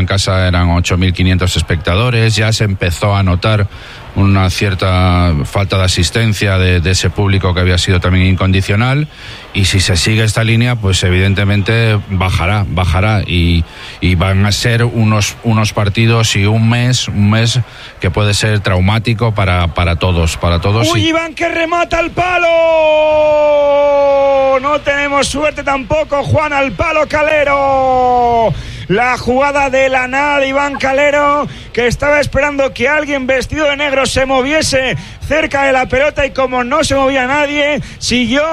en casa eran 8.500 espectadores, ya se empezó a notar una cierta falta de asistencia de ese público que había sido también incondicional, y si se sigue esta línea, pues evidentemente bajará y van a ser unos partidos y un mes que puede ser traumático para todos. ¡Uy, Iván, que remata al palo! No tenemos suerte tampoco, Juan, al palo Calero. La jugada de la nada de Iván Calero, que estaba esperando que alguien vestido de negro se moviese cerca de la pelota, y como no se movía nadie, siguió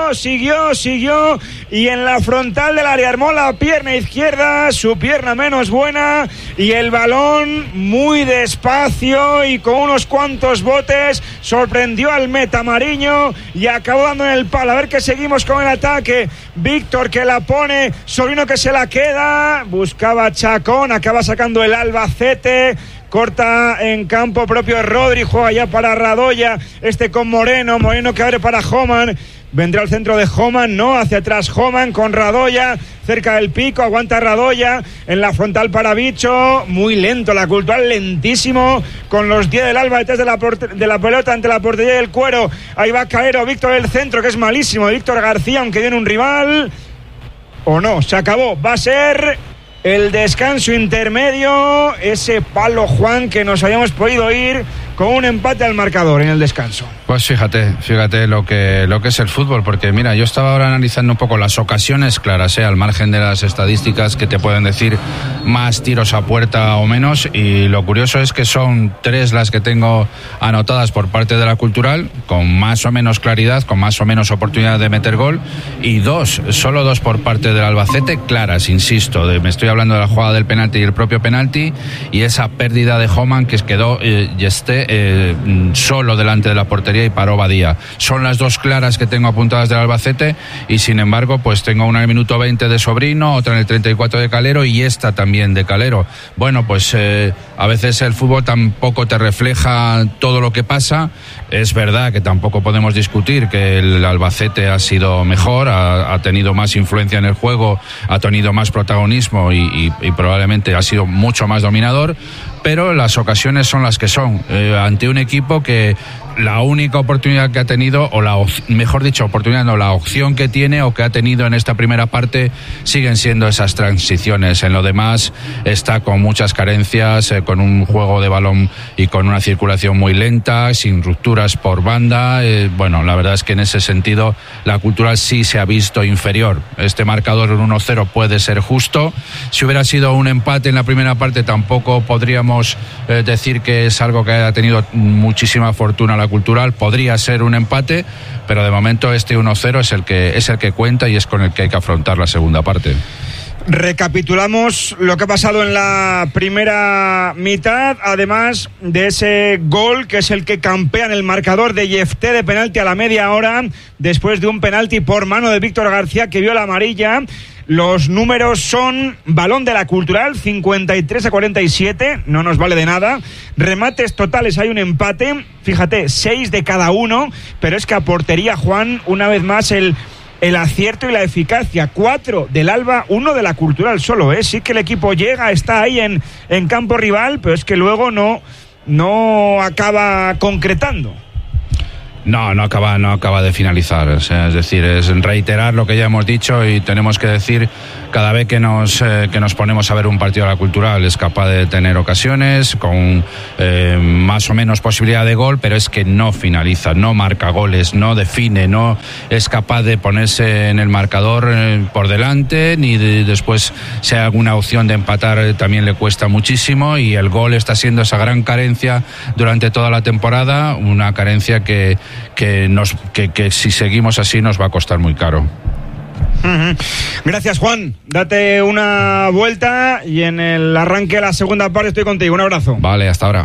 y en la frontal del área armó la pierna izquierda, su pierna menos buena, y el balón muy despacio y con unos cuantos botes sorprendió al metamariño y acabó dando en el palo. A ver que seguimos con el ataque. Víctor, que la pone, Sobrino, que se la queda, buscaba Chacón, acaba sacando el Albacete. Corta en campo propio Rodri, juega ya para Radoya, con Moreno que abre para Homan, vendrá al centro de Homan, no, hacia atrás Homan con Radoya, cerca del pico, aguanta Radoya, en la frontal para Bicho, muy lento la Cultural, lentísimo, con los 10 del Alba detrás de la pelota ante la portería del Cuero, ahí va Calero, Víctor del centro, que es malísimo, Víctor García, aunque tiene un rival, o no, se acabó, va a ser el descanso intermedio, ese palo, Juan, que nos habíamos podido ir con un empate al marcador en el descanso. Pues fíjate lo que es el fútbol, porque mira, yo estaba ahora analizando un poco las ocasiones claras, al margen de las estadísticas que te pueden decir más tiros a puerta o menos, y lo curioso es que son 3 las que tengo anotadas por parte de la Cultural, con más o menos claridad, con más o menos oportunidad de meter gol, y solo 2 por parte del Albacete, claras, insisto, me estoy hablando de la jugada del penalti y el propio penalti, y esa pérdida de Homan que quedó solo delante de la portería y paró Badía. Son las 2 claras que tengo apuntadas del Albacete, y sin embargo pues tengo una en el minuto 20 de Sobrino, otra en el 34 de Calero y esta también de Calero. Bueno, pues a veces el fútbol tampoco te refleja todo lo que pasa. Es verdad que tampoco podemos discutir que el Albacete ha sido mejor, ha tenido más influencia en el juego, ha tenido más protagonismo y probablemente ha sido mucho más dominador, pero las ocasiones son las que son, ante un equipo que la única oportunidad que ha tenido, o la opción que tiene o que ha tenido en esta primera parte, siguen siendo esas transiciones. En lo demás está con muchas carencias, con un juego de balón y con una circulación muy lenta, sin rupturas por banda. Bueno, la verdad es que en ese sentido la Cultural sí se ha visto inferior. Este marcador, un 1-0, puede ser justo. Si hubiera sido un empate en la primera parte, tampoco podríamos decir que es algo que haya tenido muchísima fortuna la Cultural. Podría ser un empate, pero de momento este 1-0 es el que cuenta y es con el que hay que afrontar la segunda parte. Recapitulamos lo que ha pasado en la primera mitad, además de ese gol que es el que campea en el marcador de Yefté, de penalti a la media hora, después de un penalti por mano de Víctor García que vio la amarilla. Los números son: balón de la Cultural 53-47, no nos vale de nada. Remates totales, hay un empate, fíjate, 6 de cada uno, pero es que a portería, Juan, una vez más el acierto y la eficacia, 4 del Alba, 1 de la Cultural solo, sí que el equipo llega, está ahí en campo rival, pero es que luego no acaba concretando. No acaba de finalizar, es decir, es reiterar lo que ya hemos dicho, y tenemos que decir cada vez que nos ponemos a ver un partido de la Cultural, es capaz de tener ocasiones con más o menos posibilidad de gol, pero es que no finaliza, no marca goles, no define, no es capaz de ponerse en el marcador por delante, ni después si hay alguna opción de empatar también le cuesta muchísimo, y el gol está siendo esa gran carencia durante toda la temporada, una carencia que si seguimos así nos va a costar muy caro. Gracias, Juan, date una vuelta y en el arranque de la segunda parte estoy contigo. Un abrazo. Vale, hasta ahora.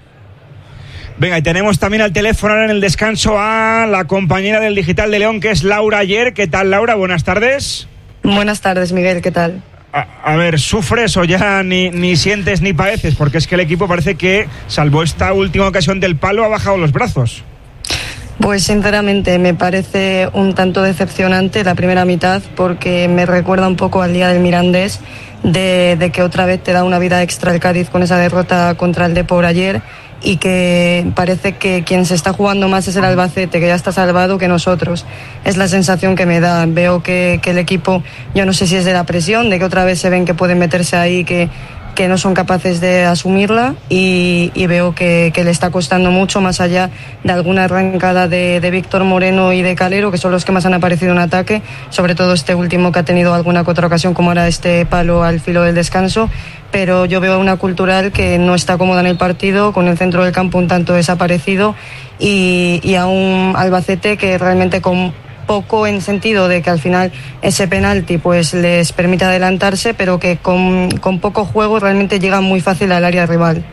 Venga, y tenemos también al teléfono ahora en el descanso a la compañera del Digital de León, que es Laura Ayer. ¿Qué tal, Laura? Buenas tardes. Buenas tardes, Miguel, ¿qué tal? A ver, ¿sufres o ya ni sientes ni padeces? Porque es que el equipo parece que, salvo esta última ocasión del palo, ha bajado los brazos. Pues sinceramente me parece un tanto decepcionante la primera mitad, porque me recuerda un poco al día del Mirandés, de que otra vez te da una vida extra el Cádiz con esa derrota contra el Depor ayer, y que parece que quien se está jugando más es el Albacete, que ya está salvado, que nosotros. Es la sensación que me da. Veo que el equipo, yo no sé si es de la presión, de que otra vez se ven que pueden meterse ahí, que no son capaces de asumirla, y veo que le está costando mucho, más allá de alguna arrancada de Víctor Moreno y de Calero, que son los que más han aparecido en ataque, sobre todo este último, que ha tenido alguna que otra ocasión, como era este palo al filo del descanso. Pero yo veo una Cultural que no está cómoda en el partido, con el centro del campo un tanto desaparecido, y a un Albacete que realmente con poco, en sentido de que al final ese penalti pues les permite adelantarse, pero que con poco juego realmente llega muy fácil al área rival.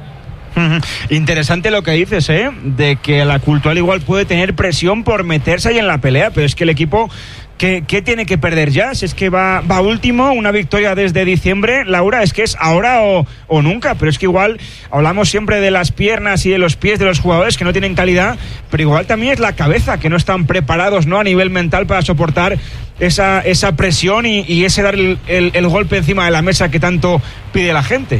Interesante lo que dices, de que la Cultural igual puede tener presión por meterse ahí en la pelea, pero es que el equipo, ¿qué tiene que perder ya? Si es que va último, una victoria desde diciembre, Laura, es que es ahora o nunca, pero es que igual hablamos siempre de las piernas y de los pies de los jugadores que no tienen calidad, pero igual también es la cabeza, que no están preparados, ¿no?, a nivel mental para soportar esa presión y ese dar el golpe encima de la mesa que tanto pide la gente.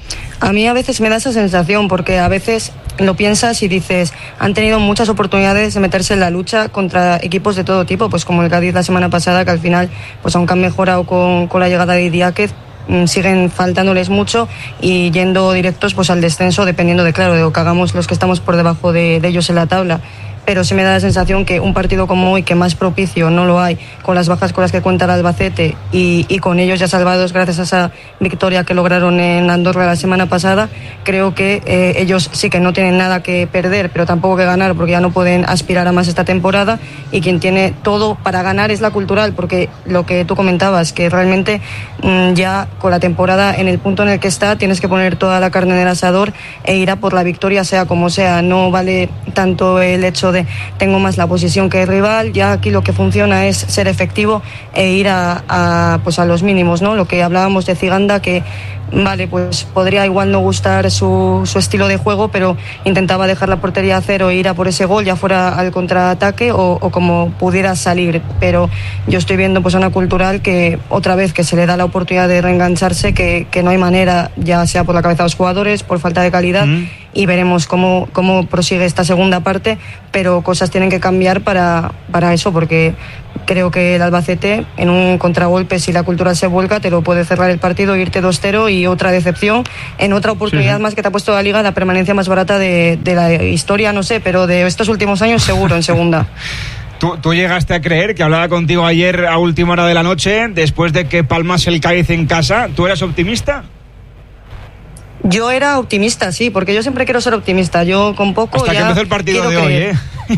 A mí a veces me da esa sensación, porque a veces lo piensas y dices, han tenido muchas oportunidades de meterse en la lucha contra equipos de todo tipo, pues como el Cádiz la semana pasada, que al final, pues aunque han mejorado con la llegada de Idiáquez, siguen faltándoles mucho y yendo directos pues al descenso, dependiendo de lo que hagamos los que estamos por debajo de ellos en la tabla. Pero sí me da la sensación que un partido como hoy, que más propicio no lo hay, con las bajas con las que cuenta el Albacete y con ellos ya salvados gracias a esa victoria que lograron en Andorra la semana pasada, creo que ellos sí que no tienen nada que perder, pero tampoco que ganar, porque ya no pueden aspirar a más esta temporada, y quien tiene todo para ganar es la Cultural, porque lo que tú comentabas, que realmente ya con la temporada en el punto en el que está, tienes que poner toda la carne en el asador e ir a por la victoria sea como sea. No vale tanto el hecho de tengo más la posición que el rival, ya aquí lo que funciona es ser efectivo e ir a los mínimos, ¿no? Lo que hablábamos de Ziganda, que vale, pues podría igual no gustar su estilo de juego, pero intentaba dejar la portería a cero e ir a por ese gol, ya fuera al contraataque o como pudiera salir. Pero yo estoy viendo pues a una Cultural que otra vez que se le da la oportunidad de reengancharse, que no hay manera, ya sea por la cabeza de los jugadores, por falta de calidad, y veremos cómo prosigue esta segunda parte, pero cosas tienen que cambiar para eso, porque creo que el Albacete en un contragolpe, si la Cultural se vuelca, te lo puede cerrar el partido, irte 2-0 y otra decepción en otra oportunidad más que te ha puesto la Liga, la permanencia más barata de la historia, no sé, pero de estos últimos años seguro en segunda. ¿Tú llegaste a creer, que hablaba contigo ayer a última hora de la noche, después de que palmase el Cádiz en casa, tú eras optimista? Yo era optimista, sí, porque yo siempre quiero ser optimista. Yo con poco hasta que empezó el partido de hoy,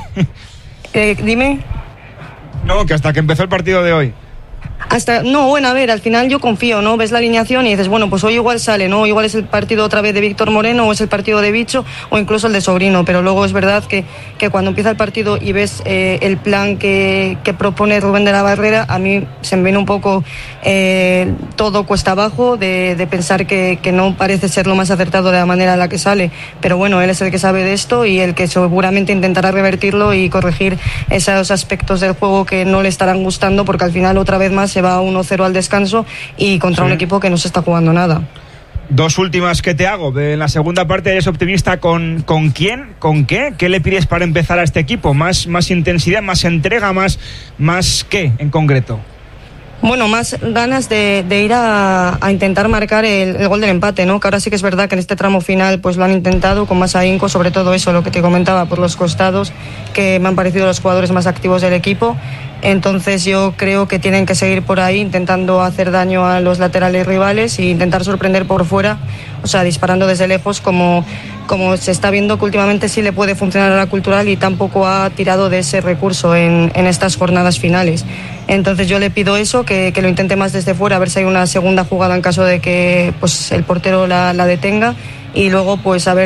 Dime. No, que hasta que empezó el partido de hoy. Bueno, a ver, al final yo confío, ¿no? Ves la alineación y dices, bueno, pues hoy igual sale, ¿no? Igual es el partido otra vez de Víctor Moreno, o es el partido de Bicho, o incluso el de Sobrino, pero luego es verdad que cuando empieza el partido y ves el plan que propone Rubén de la Barrera, a mí se me viene un poco todo cuesta abajo de pensar que no parece ser lo más acertado de la manera en la que sale, pero bueno, él es el que sabe de esto y el que seguramente intentará revertirlo y corregir esos aspectos del juego que no le estarán gustando, porque al final otra vez más se va 1-0 al descanso y contra un equipo que no se está jugando nada. Dos últimas que te hago. En la segunda parte, ¿eres optimista con quién? ¿Con qué? ¿Qué le pides para empezar a este equipo? ¿Más intensidad, más entrega, más qué en concreto? Bueno, más ganas de ir a intentar marcar el gol del empate, ¿no? Que ahora sí que es verdad que en este tramo final pues lo han intentado con más ahínco, sobre todo eso, lo que te comentaba, por los costados, que me han parecido los jugadores más activos del equipo. Entonces yo creo que tienen que seguir por ahí intentando hacer daño a los laterales rivales e intentar sorprender por fuera, o sea, disparando desde lejos, como se está viendo que últimamente sí le puede funcionar a la Cultural y tampoco ha tirado de ese recurso en estas jornadas finales. Entonces yo le pido eso, que lo intente más desde fuera, a ver si hay una segunda jugada en caso de que pues el portero la detenga, y luego pues a ver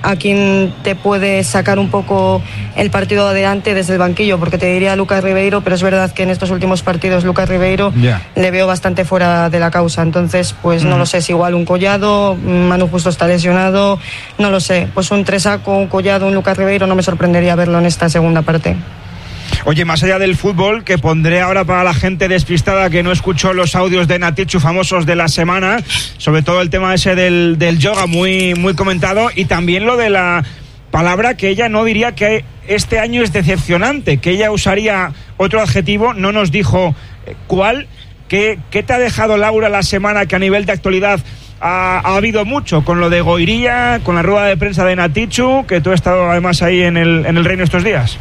a quién te puede sacar un poco el partido adelante desde el banquillo, porque te diría Lucas Ribeiro, pero es verdad que en estos últimos partidos Lucas Ribeiro le veo bastante fuera de la causa. Entonces, pues no lo sé, es igual un Collado, Manu Justo está lesionado, no lo sé, pues un Tresaco, un Collado, un Lucas Ribeiro, no me sorprendería verlo en esta segunda parte. Oye, más allá del fútbol, que pondré ahora para la gente despistada que no escuchó los audios de Natichu famosos de la semana, sobre todo el tema ese del yoga muy, muy comentado, y también lo de la palabra que ella no diría que este año es decepcionante, que ella usaría otro adjetivo, no nos dijo cuál. ¿Qué te ha dejado, Laura, la semana que a nivel de actualidad ha habido mucho con lo de Goiría, con la rueda de prensa de Natichu, que tú has estado además ahí en el Reino estos días?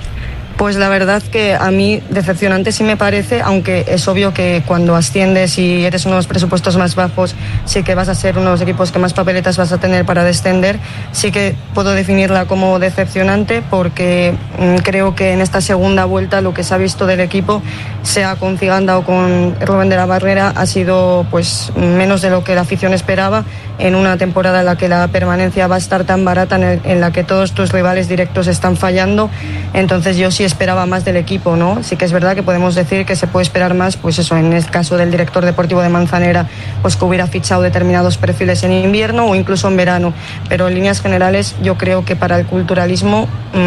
Pues la verdad que a mí decepcionante sí me parece, aunque es obvio que cuando asciendes y eres unos presupuestos más bajos, sí que vas a ser uno de los equipos que más papeletas vas a tener para descender. Sí que puedo definirla como decepcionante porque creo que en esta segunda vuelta lo que se ha visto del equipo, sea con Ciganda o con Rubén de la Barrera, ha sido pues menos de lo que la afición esperaba, en una temporada en la que la permanencia va a estar tan barata, en la que todos tus rivales directos están fallando. Entonces yo sí esperaba más del equipo, ¿no? Sí que es verdad que podemos decir que se puede esperar más, pues eso, en el caso del director deportivo de Manzanera, pues que hubiera fichado determinados perfiles en invierno o incluso en verano, pero en líneas generales yo creo que para el culturalismo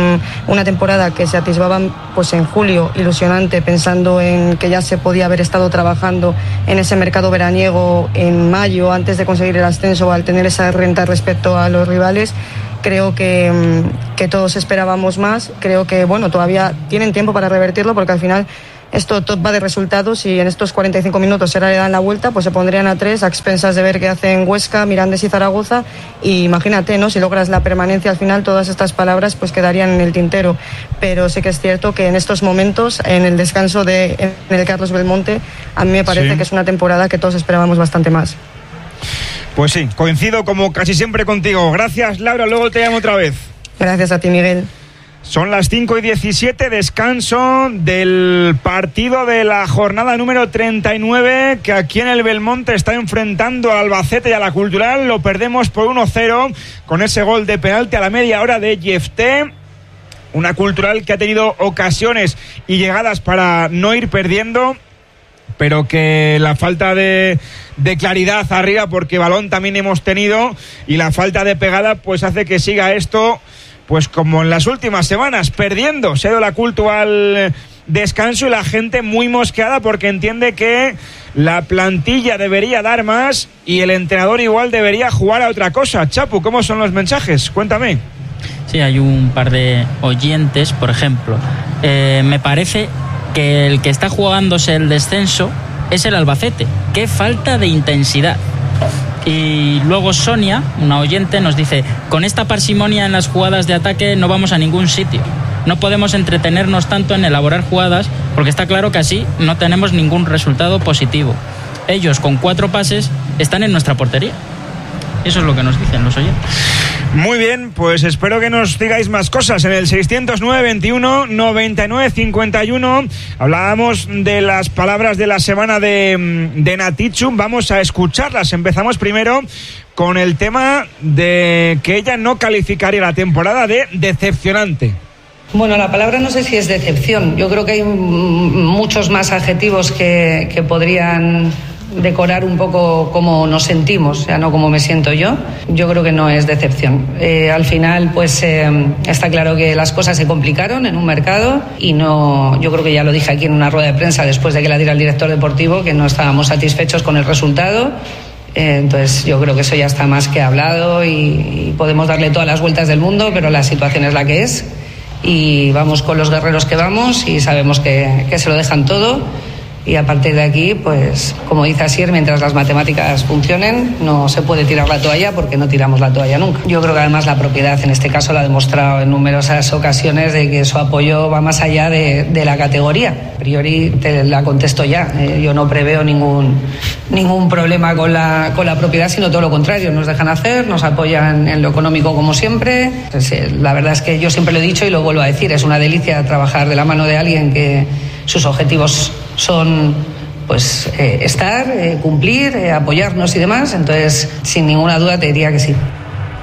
una temporada que se atisbaba pues en julio, ilusionante, pensando en que ya se podía haber estado trabajando en ese mercado veraniego en mayo antes de conseguir el ascenso, al tener esa renta respecto a los rivales. Creo que todos esperábamos más. Creo que bueno, todavía tienen tiempo para revertirlo, porque al final esto todo va de resultados, y en estos 45 minutos ahora le dan la vuelta, pues se pondrían a 3 a expensas de ver qué hacen Huesca, Mirandés y Zaragoza, y imagínate, ¿no? Si logras la permanencia al final, todas estas palabras pues quedarían en el tintero. Pero sí que es cierto que en estos momentos, en el descanso en el Carlos Belmonte, a mí me parece que es una temporada que todos esperábamos bastante más. Pues sí, coincido como casi siempre contigo. Gracias, Laura, luego te llamo otra vez. Gracias a ti, Miguel. Son las 5:17, descanso del partido de la jornada número 39, que aquí en el Belmonte está enfrentando al Albacete y a la Cultural. Lo perdemos por 1-0 con ese gol de penalti a la media hora de Jefté. Una Cultural que ha tenido ocasiones y llegadas para no ir perdiendo, pero que la falta de claridad arriba, porque balón también hemos tenido, y la falta de pegada pues hace que siga esto pues como en las últimas semanas, perdiendo. Se ha ido la Cultu al descanso y la gente muy mosqueada porque entiende que la plantilla debería dar más y el entrenador igual debería jugar a otra cosa. Chapu, ¿cómo son los mensajes? Cuéntame. Sí, hay un par de oyentes, por ejemplo. Me parece que el que está jugándose el descenso es el Albacete. ¡Qué falta de intensidad! Y luego Sonia, una oyente, nos dice: con esta parsimonia en las jugadas de ataque no vamos a ningún sitio. No podemos entretenernos tanto en elaborar jugadas, porque está claro que así no tenemos ningún resultado positivo. Ellos, con 4 pases, están en nuestra portería. Eso es lo que nos dicen los oyentes. Muy bien, pues espero que nos digáis más cosas en el 609 21 99 51. Hablábamos de las palabras de la semana de Natichu. Vamos a escucharlas. Empezamos primero con el tema de que ella no calificaría la temporada de decepcionante. Bueno, la palabra no sé si es decepción. Yo creo que hay muchos más adjetivos que podrían decorar un poco cómo nos sentimos, o sea, no cómo me siento yo. Yo creo que no es decepción. Al final, pues está claro que las cosas se complicaron en un mercado y no, yo creo que ya lo dije aquí en una rueda de prensa después de que la diera el director deportivo, que no estábamos satisfechos con el resultado. Entonces yo creo que eso ya está más que hablado y podemos darle todas las vueltas del mundo, pero la situación es la que es y vamos con los guerreros que vamos y sabemos que se lo dejan todo. Y a partir de aquí, pues como dice Asier, mientras las matemáticas funcionen, no se puede tirar la toalla, porque no tiramos la toalla nunca. Yo creo que además la propiedad en este caso lo ha demostrado en numerosas ocasiones, de que su apoyo va más allá de la categoría. A priori te la contesto ya. Yo no preveo ningún problema con la propiedad, sino todo lo contrario. Nos dejan hacer, nos apoyan en lo económico como siempre. Entonces, la verdad es que yo siempre lo he dicho y lo vuelvo a decir, es una delicia trabajar de la mano de alguien que sus objetivos son pues cumplir, apoyarnos y demás. Entonces, sin ninguna duda te diría que sí.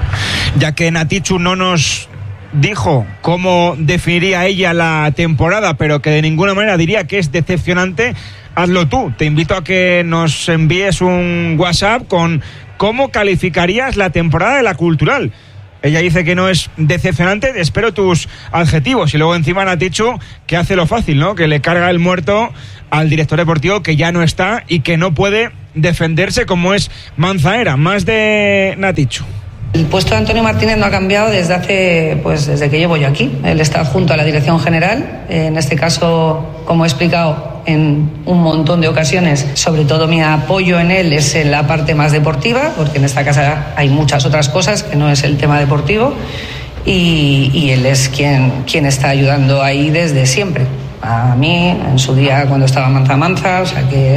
Ya que Natichu no nos dijo cómo definiría ella la temporada, pero que de ninguna manera diría que es decepcionante, hazlo tú. Te invito a que nos envíes un WhatsApp con cómo calificarías la temporada de la Cultural. Ella dice que no es decepcionante, espero tus adjetivos. Y luego encima Natichu, que hace lo fácil, ¿no? Que le carga el muerto al director deportivo, que ya no está y que no puede defenderse como es Manzanera. Más de Natichu. El puesto de Antonio Martínez no ha cambiado desde que llevo yo aquí. Él está junto a la dirección general. En este caso, como he explicado en un montón de ocasiones, sobre todo mi apoyo en él es en la parte más deportiva, porque en esta casa hay muchas otras cosas que no es el tema deportivo, y él es quien está ayudando ahí desde siempre. A mí, en su día cuando estaba Manza, o sea que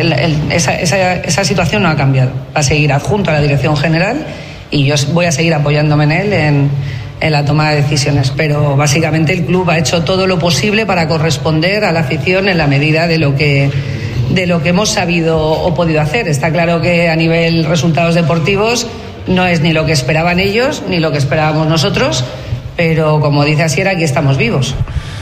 esa situación no ha cambiado. Va a seguir adjunto a la dirección general y yo voy a seguir apoyándome en él en la toma de decisiones, pero básicamente el club ha hecho todo lo posible para corresponder a la afición en la medida de lo que hemos sabido o podido hacer. Está claro que a nivel resultados deportivos no es ni lo que esperaban ellos ni lo que esperábamos nosotros, pero como dice Asier, aquí estamos vivos.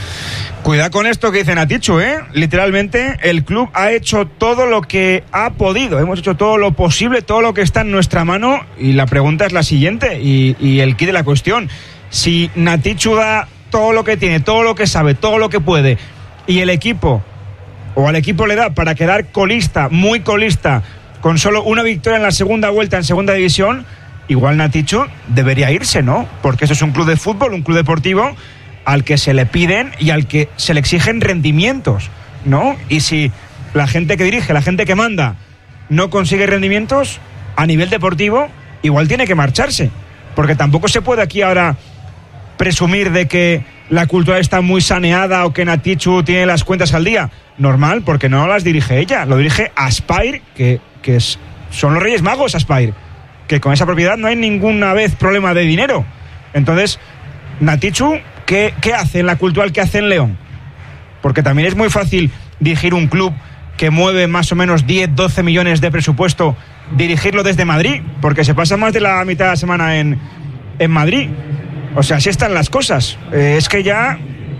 Cuidado con esto que dice Natichu, literalmente el club ha hecho todo lo que ha podido, hemos hecho todo lo posible, todo lo que está en nuestra mano, y la pregunta es la siguiente, y el quid de la cuestión: si Natichu da todo lo que tiene, todo lo que sabe, todo lo que puede, y el equipo, o al equipo le da para quedar colista, muy colista, con solo una victoria en la segunda vuelta en segunda división, igual Natichu debería irse, ¿no? Porque eso es un club de fútbol, un club deportivo al que se le piden y al que se le exigen rendimientos, ¿no? Y si la gente que dirige, la gente que manda, no consigue rendimientos a nivel deportivo, igual tiene que marcharse, porque tampoco se puede aquí ahora presumir de que la cultura está muy saneada o que Natichu tiene las cuentas al día. Normal, porque no las dirige ella, lo dirige Aspire, que son los Reyes Magos Aspire, que con esa propiedad no hay ninguna vez problema de dinero. Entonces, Natichu, ¿qué hace en la Cultural? ¿Qué hace en León? Porque también es muy fácil dirigir un club que mueve más o menos 10, 12 millones de presupuesto, dirigirlo desde Madrid, porque se pasa más de la mitad de la semana en Madrid. O sea, así están las cosas. Es que ya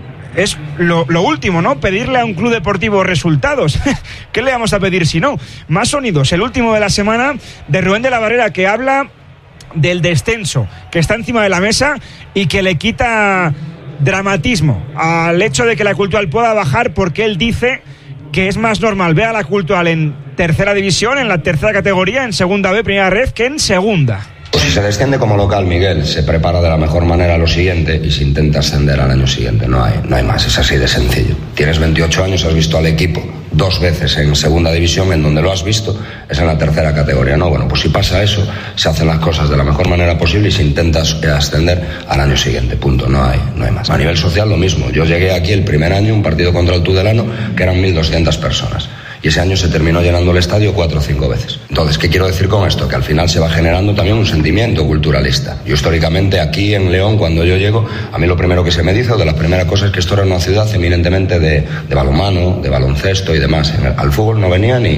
es lo último, ¿no? Pedirle a un club deportivo resultados. ¿Qué le vamos a pedir si no? Más sonidos. El último de la semana de Rubén de la Barrera, que habla del descenso, que está encima de la mesa y que le quita dramatismo al hecho de que la Cultural pueda bajar, porque él dice que es más normal ver a la Cultural en tercera división, en la tercera categoría, en segunda B, primera red, que en segunda. Pues si se desciende como local, Miguel, se prepara de la mejor manera lo siguiente y se intenta ascender al año siguiente. No hay más, es así de sencillo. Tienes 28 años, has visto al equipo 2 veces en segunda división, en donde lo has visto es en la tercera categoría, ¿no? Bueno, pues si pasa eso, se hacen las cosas de la mejor manera posible y se intenta ascender al año siguiente, punto, no hay más. A nivel social lo mismo, yo llegué aquí el primer año, un partido contra el Tudelano, que eran 1.200 personas. Y ese año se terminó llenando el estadio 4 o 5 veces. Entonces, ¿qué quiero decir con esto? Que al final se va generando también un sentimiento culturalista. Yo históricamente aquí en León, cuando yo llego, a mí lo primero que se me dice, o de las primeras cosas, es que esto era una ciudad eminentemente de balonmano, de baloncesto y demás. Al fútbol no venía ni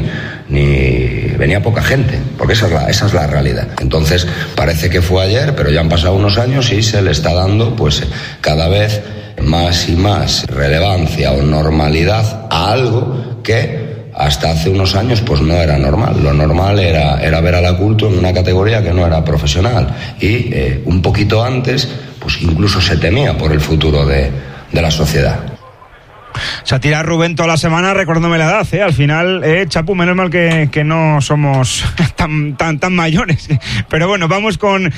venía poca gente, porque esa es la realidad. Entonces, parece que fue ayer, pero ya han pasado unos años y se le está dando pues cada vez más y más relevancia o normalidad a algo que hasta hace unos años pues no era normal. Lo normal era ver a la Culto en una categoría que no era profesional, y un poquito antes pues incluso se temía por el futuro de la sociedad. Se tira Rubén toda la semana recordándome la edad, Al final, Chapu, menos mal que no somos tan mayores. Pero bueno, vamos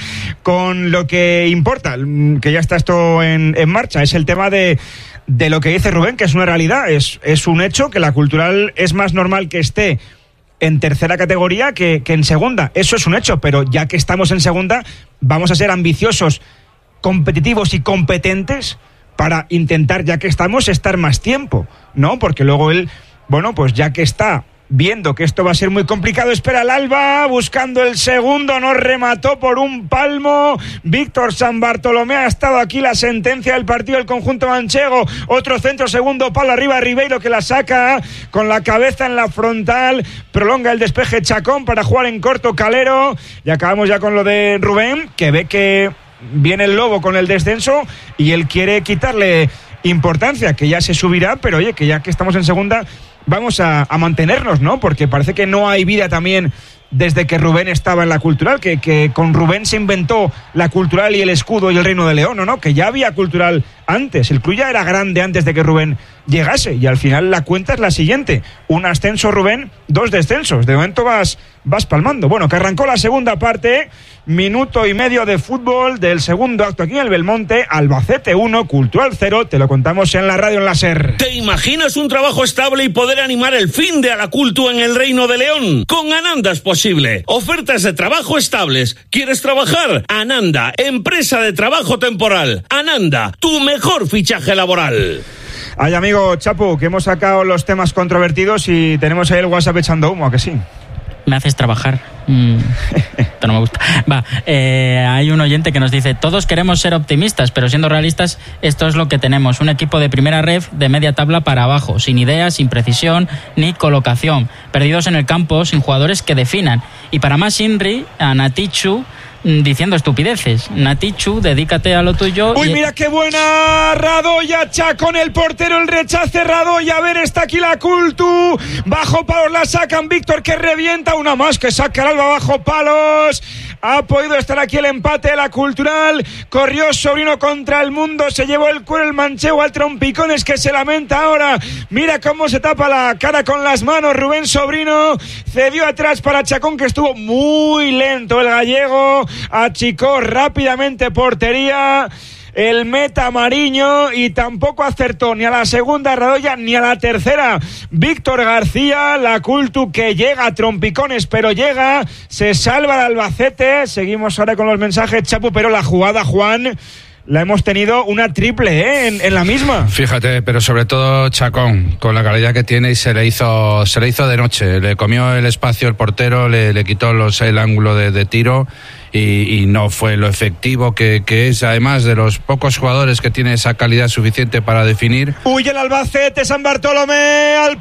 con lo que importa, que ya está esto en marcha. Es el tema de lo que dice Rubén, que es una realidad, es un hecho, que la Cultural es más normal que esté en tercera categoría que en segunda. Eso es un hecho, pero ya que estamos en segunda, vamos a ser ambiciosos, competitivos y competentes para intentar, ya que estamos, estar más tiempo, ¿no? Porque luego él, bueno, pues ya que está viendo que esto va a ser muy complicado, espera el Alba, buscando el segundo, no remató por un palmo Víctor San Bartolomé. Ha estado aquí la sentencia del partido del conjunto manchego. Otro centro, segundo palo arriba, Ribeiro, que la saca con la cabeza en la frontal, prolonga el despeje Chacón para jugar en corto Calero. Y acabamos ya con lo de Rubén, que ve que viene el Lobo con el descenso y él quiere quitarle importancia, que ya se subirá, pero oye, que ya que estamos en segunda vamos a mantenernos, ¿no? Porque parece que no hay vida también desde que Rubén estaba en la Cultural, que con Rubén se inventó la Cultural y el escudo y el Reino de León, ¿no? Que ya había Cultural antes, el club ya era grande antes de que Rubén llegase, y al final la cuenta es la siguiente: un ascenso Rubén, 2 descensos, de momento vas palmando. Bueno, que arrancó la segunda parte, minuto y medio de fútbol del segundo acto aquí en el Belmonte. Albacete 1, Cultural 0, te lo contamos en la radio en la SER. ¿Te imaginas un trabajo estable y poder animar el fin de a la Cultu en el Reino de León? Con Ananda es posible. Ofertas de trabajo estables. ¿Quieres trabajar? Ananda, empresa de trabajo temporal. Ananda, tu mejor fichaje laboral. Ay, amigo Chapu, que hemos sacado los temas controvertidos y tenemos ahí el WhatsApp echando humo, ¿a que sí? Me haces trabajar. Esto no me gusta. Hay un oyente que nos dice: todos queremos ser optimistas, pero siendo realistas, esto es lo que tenemos. Un equipo de primera ref de media tabla para abajo, sin ideas, sin precisión ni colocación, perdidos en el campo, sin jugadores que definan. Y para más Inri, a Natichu diciendo estupideces. Natichu, dedícate a lo tuyo. Uy, mira qué buena Radoya, con el portero, el rechace Radoya. A ver, está aquí la Cultu. Bajo palos la sacan, Víctor, que revienta. Una más que saca el Alba bajo palos. Ha podido estar aquí el empate de la Cultural. Corrió Sobrino contra el Mundo. Se llevó el cuero el manchego al Trompicones, que se lamenta ahora. Mira cómo se tapa la cara con las manos Rubén Sobrino. Cedió atrás para Chacón, que estuvo muy lento el gallego. Achicó rápidamente portería el meta Mariño y tampoco acertó ni a la segunda Radoya ni a la tercera Víctor García. La Cultu que llega a Trompicones, pero llega, se salva el Albacete. Seguimos ahora con los mensajes, Chapu, pero la jugada, Juan, la hemos tenido una triple en la misma. Fíjate, pero sobre todo Chacón, con la calidad que tiene, y se le hizo de noche. Le comió el espacio el portero, le quitó el ángulo de tiro y no fue lo efectivo que es, además de los pocos jugadores que tiene esa calidad suficiente para definir. Huye el Albacete, San Bartolomé al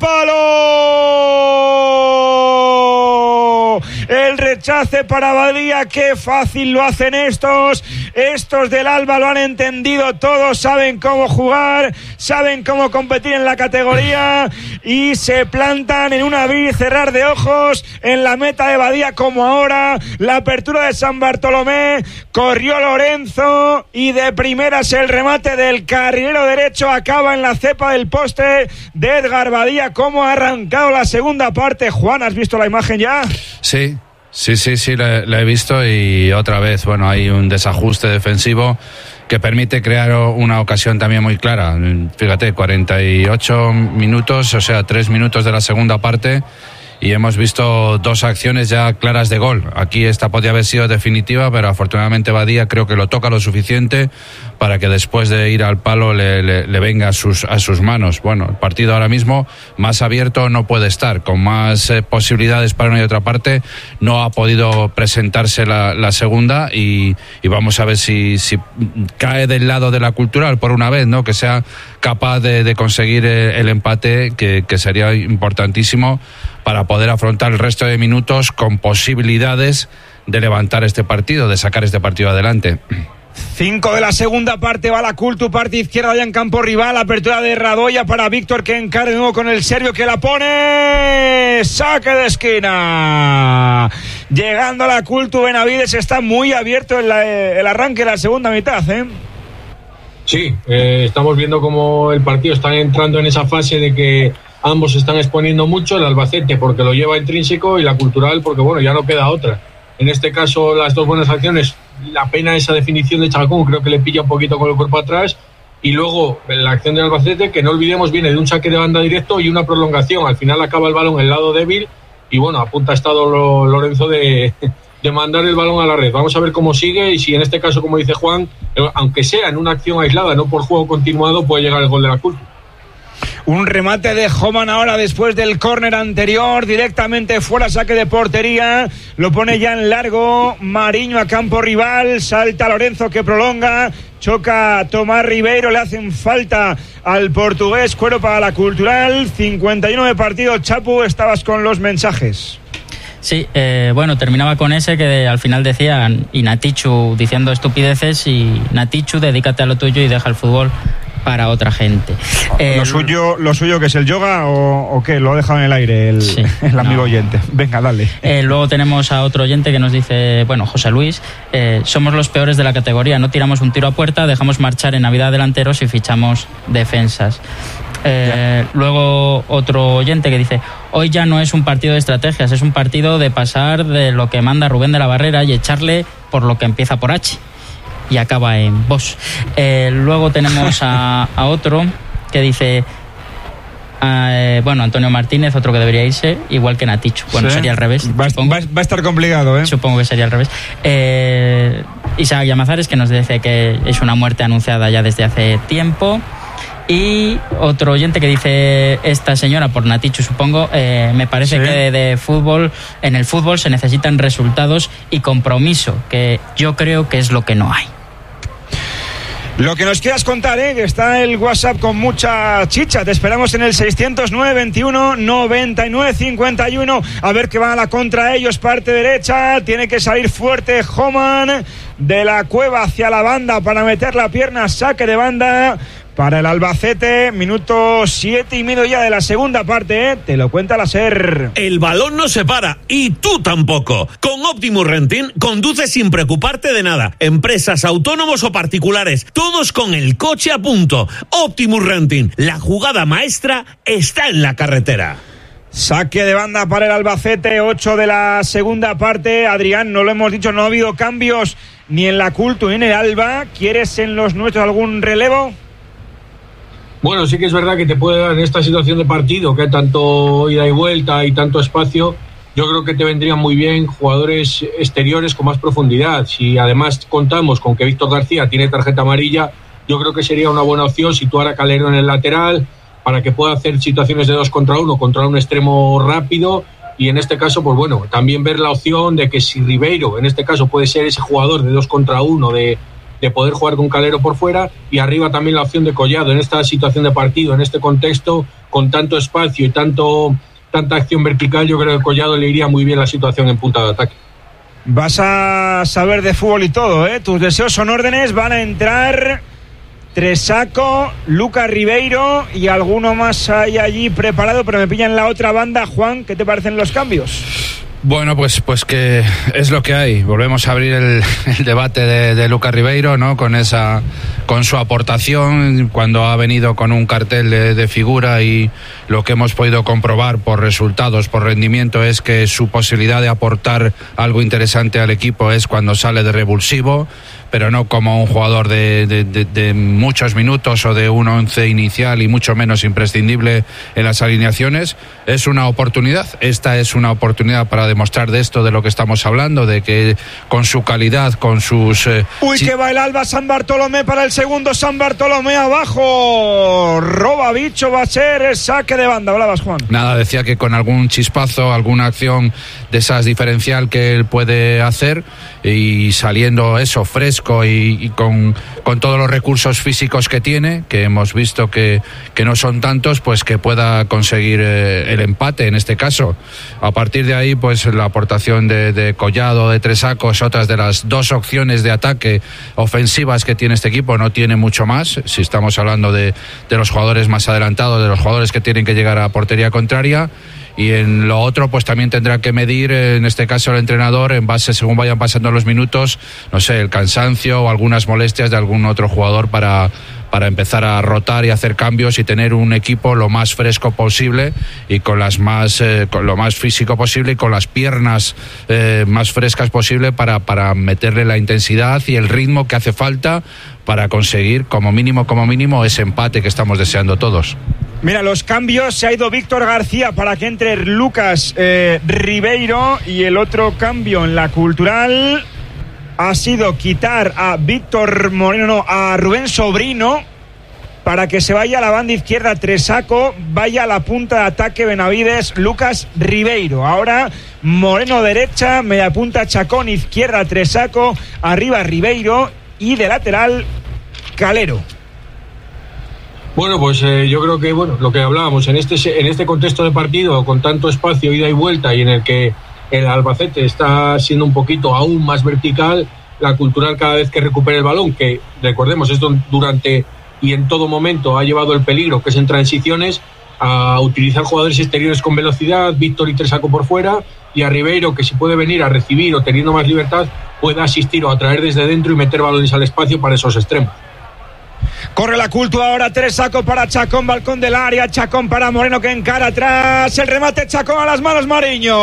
palo. El rechace para Badía, qué fácil lo hacen estos del Alba, lo han entendido todos, saben cómo jugar, saben cómo competir en la categoría y se plantan en un abrir y cerrar de ojos en la meta de Badía, como ahora la apertura de San Bartolomé. Corrió Lorenzo y de primeras el remate del carrilero derecho acaba en la cepa del poste de Edgar Badía. ¿Cómo ha arrancado la segunda parte? Juan, ¿has visto la imagen ya? Sí, la he visto, y otra vez, bueno, hay un desajuste defensivo que permite crear una ocasión también muy clara. Fíjate, 48 minutos, o sea, 3 minutos de la segunda parte, y hemos visto 2 acciones ya claras de gol. Aquí esta podía haber sido definitiva, pero afortunadamente Badía creo que lo toca lo suficiente para que después de ir al palo le venga a sus manos. Bueno, el partido ahora mismo más abierto no puede estar, con más posibilidades para una y otra parte. No ha podido presentarse la segunda, y vamos a ver si cae del lado de la Cultural por una vez, ¿no? Que sea capaz de conseguir el empate, que sería importantísimo para poder afrontar el resto de minutos con posibilidades de levantar este partido, de sacar este partido adelante. 5 de la segunda parte, va la Cultu, parte izquierda ya en campo rival, apertura de Radoya para Víctor, que encara de nuevo con el serbio, que la pone, saque de esquina. Llegando a la Cultu, Benavides, está muy abierto el arranque de la segunda mitad, Sí, estamos viendo cómo el partido está entrando en esa fase de que ambos se están exponiendo mucho, el Albacete porque lo lleva intrínseco y la Cultural porque, bueno, ya no queda otra. En este caso, las 2 buenas acciones, la pena esa definición de Chacón, creo que le pilla un poquito con el cuerpo atrás, y luego la acción del Albacete, que no olvidemos viene de un saque de banda directo y una prolongación. Al final acaba el balón en el lado débil y, bueno, a punto ha estado Lorenzo de mandar el balón a la red. Vamos a ver cómo sigue y si en este caso, como dice Juan, aunque sea en una acción aislada, no por juego continuado, puede llegar el gol de la Cultu. Un remate de Homan ahora después del córner anterior, directamente fuera, saque de portería, lo pone ya en largo Mariño a campo rival, salta Lorenzo que prolonga, choca Tomás Ribeiro, le hacen falta al portugués, cuero para la Cultural. 51 de partido. Chapu, estabas con los mensajes. Sí, bueno, terminaba con ese que al final decía, y Natichu diciendo estupideces, y Natichu, dedícate a lo tuyo y deja el fútbol para otra gente. ¿Lo suyo que es el yoga o qué? Lo ha dejado en el aire el amigo oyente. Venga, dale. Luego tenemos a otro oyente que nos dice, bueno, José Luis, somos los peores de la categoría, no tiramos un tiro a puerta, dejamos marchar en Navidad delanteros y fichamos defensas. Luego otro oyente que dice, hoy ya no es un partido de estrategias, es un partido de pasar de lo que manda Rubén de la Barrera y echarle por lo que empieza por H y acaba en vos. Luego tenemos a otro que dice, bueno, Antonio Martínez, otro que debería irse, igual que Natichu. Bueno, sí, sería al revés. Va a estar complicado, ¿eh? Supongo que sería al revés. Isaac Llamazares, que nos dice que es una muerte anunciada ya desde hace tiempo. Y otro oyente que dice, esta señora, por Natichu supongo, me parece que de fútbol, en el fútbol se necesitan resultados y compromiso, que yo creo que es lo que no hay. Lo que nos quieras contar, que está el WhatsApp con mucha chicha. Te esperamos en el 609 21 99 51. A ver que van a la contra ellos, parte derecha. Tiene que salir fuerte Homan de la Cueva hacia la banda para meter la pierna. Saque de banda para el Albacete. Minuto 7:30 ya de la segunda parte, Te lo cuenta la SER. El balón no se para y tú tampoco. Con Optimus Renting conduce sin preocuparte de nada. Empresas, autónomos o particulares, todos con el coche a punto. Optimus Renting, la jugada maestra está en la carretera. Saque de banda para el Albacete, 8 de la segunda parte. Adrián, no lo hemos dicho, no ha habido cambios ni en la Cultu ni en el Alba. ¿Quieres en los nuestros algún relevo? Bueno, sí que es verdad que te puede dar en esta situación de partido, que hay tanto ida y vuelta y tanto espacio, yo creo que te vendrían muy bien jugadores exteriores con más profundidad. Si además contamos con que Víctor García tiene tarjeta amarilla, yo creo que sería una buena opción situar a Calero en el lateral para que pueda hacer situaciones de 2 contra 1, contra un extremo rápido. Y en este caso, pues bueno, también ver la opción de que si Ribeiro, en este caso, puede ser ese jugador de 2 contra 1, de poder jugar con Calero por fuera, y arriba también la opción de Collado en esta situación de partido, en este contexto, con tanto espacio y tanta acción vertical. Yo creo que Collado le iría muy bien la situación en punta de ataque. Vas a saber de fútbol y todo, Tus deseos son órdenes. Van a entrar Tresaco, Lucas Ribeiro y alguno más hay allí preparado, pero me pillan la otra banda. Juan, ¿qué te parecen los cambios? Bueno, pues que es lo que hay. Volvemos a abrir el debate de Lucas Ribeiro, ¿no? Con su aportación, cuando ha venido con un cartel de figura, y lo que hemos podido comprobar por resultados, por rendimiento, es que su posibilidad de aportar algo interesante al equipo es cuando sale de revulsivo, pero no como un jugador de muchos minutos o de un once inicial, y mucho menos imprescindible en las alineaciones. Es una oportunidad, esta es una oportunidad para demostrar de esto de lo que estamos hablando, de que con su calidad, con sus... que va el Alba. San Bartolomé para el segundo. San Bartolomé abajo, roba bicho, va a ser el saque de banda. Hablabas, Juan. Nada, decía que con algún chispazo, alguna acción de esas diferencial que él puede hacer, y saliendo eso fresco y con todos los recursos físicos que tiene, que hemos visto que no son tantos, pues que pueda conseguir el empate en este caso. A partir de ahí, pues la aportación de Collado, de Tresaco, es otras de las 2 opciones de ataque ofensivas que tiene este equipo. No tiene mucho más, si estamos hablando de los jugadores más adelantados, de los jugadores que tienen que llegar a portería contraria. Y en lo otro, pues también tendrá que medir, en este caso, el entrenador, en base, según vayan pasando los minutos, no sé, el cansancio o algunas molestias de algún otro jugador para empezar a rotar y hacer cambios y tener un equipo lo más fresco posible y con lo más físico posible y con las piernas más frescas posible para meterle la intensidad y el ritmo que hace falta para conseguir como mínimo ese empate que estamos deseando todos. Mira, los cambios: se ha ido Víctor García para que entre Lucas Ribeiro, y el otro cambio en la Cultural ha sido quitar a Víctor Moreno, a Rubén Sobrino, para que se vaya a la banda izquierda Tresaco, vaya a la punta de ataque Benavides, Lucas Ribeiro. Ahora Moreno derecha, media punta Chacón, izquierda Tresaco, arriba Ribeiro y de lateral Calero. Bueno, pues yo creo que lo que hablábamos en este contexto de partido, con tanto espacio, ida y vuelta, y en el que el Albacete está siendo un poquito aún más vertical, la Cultural cada vez que recupera el balón, que recordemos esto durante y en todo momento ha llevado el peligro, que es en transiciones, a utilizar jugadores exteriores con velocidad, Víctor y Tresaco por fuera, y a Ribeiro, que si puede venir a recibir o teniendo más libertad, pueda asistir o atraer desde dentro y meter balones al espacio para esos extremos. Corre la Cultu ahora, Tresaco para Chacón, balcón del área, Chacón para Moreno que encara atrás, el remate Chacón a las manos, Mariño,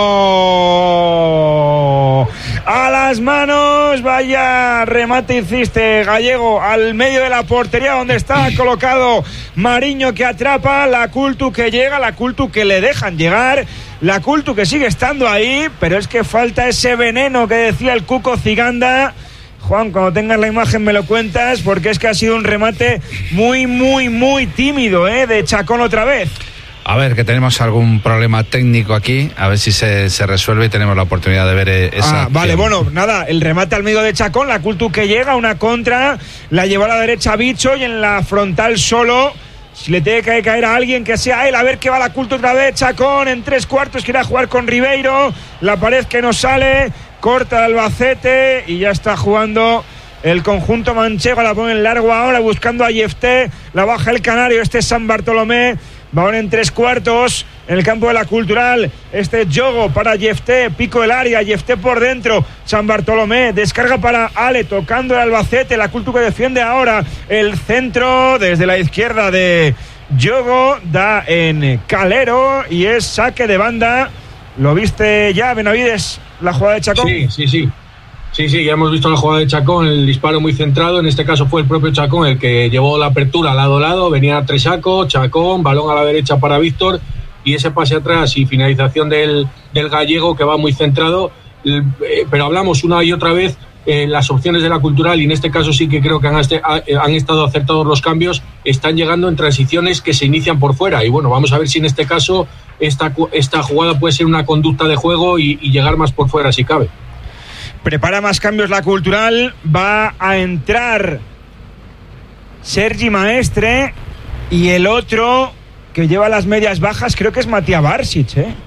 a las manos, vaya remate hiciste, Gallego, al medio de la portería donde está colocado Mariño, que atrapa, la Cultu que llega, la Cultu que le dejan llegar, la Cultu que sigue estando ahí, pero es que falta ese veneno que decía el Cuco Ciganda. Juan, cuando tengas la imagen me lo cuentas, porque es que ha sido un remate muy tímido, de Chacón otra vez. A ver, que tenemos algún problema técnico aquí, a ver si se resuelve y tenemos la oportunidad de ver esa acción. Vale, bueno, nada, el remate al medio de Chacón, la Cultu que llega, una contra, la lleva a la derecha Bicho y en la frontal solo, si le tiene que caer a alguien que sea él, a ver qué va la Cultu otra vez, Chacón en 3/4, quiere jugar con Ribeiro, la pared que no sale, corta el Albacete y ya está jugando el conjunto manchego, la pone en largo ahora buscando a Yefté, la baja el canario, este es San Bartolomé, balón en 3/4 en el campo de la Cultural, este Yogo para Yefté, pico el área, Yefté por dentro, San Bartolomé, descarga para Ale, tocando el Albacete, la Cultu que defiende ahora, el centro desde la izquierda de Yogo, da en Calero y es saque de banda. ¿Lo viste ya, Benavides, la jugada de Chacón? Sí, ya hemos visto la jugada de Chacón, el disparo muy centrado, en este caso fue el propio Chacón el que llevó la apertura lado a lado, venía Tresaco, Chacón, balón a la derecha para Víctor, y ese pase atrás y finalización del Gallego que va muy centrado, pero hablamos una y otra vez las opciones de la Cultural, y en este caso sí que creo que han estado acertados los cambios, están llegando en transiciones que se inician por fuera, y bueno, vamos a ver si en este caso esta jugada puede ser una conducta de juego y llegar más por fuera si cabe. Prepara más cambios la Cultural, va a entrar Sergi Maestre y el otro que lleva las medias bajas creo que es Matías Barsic,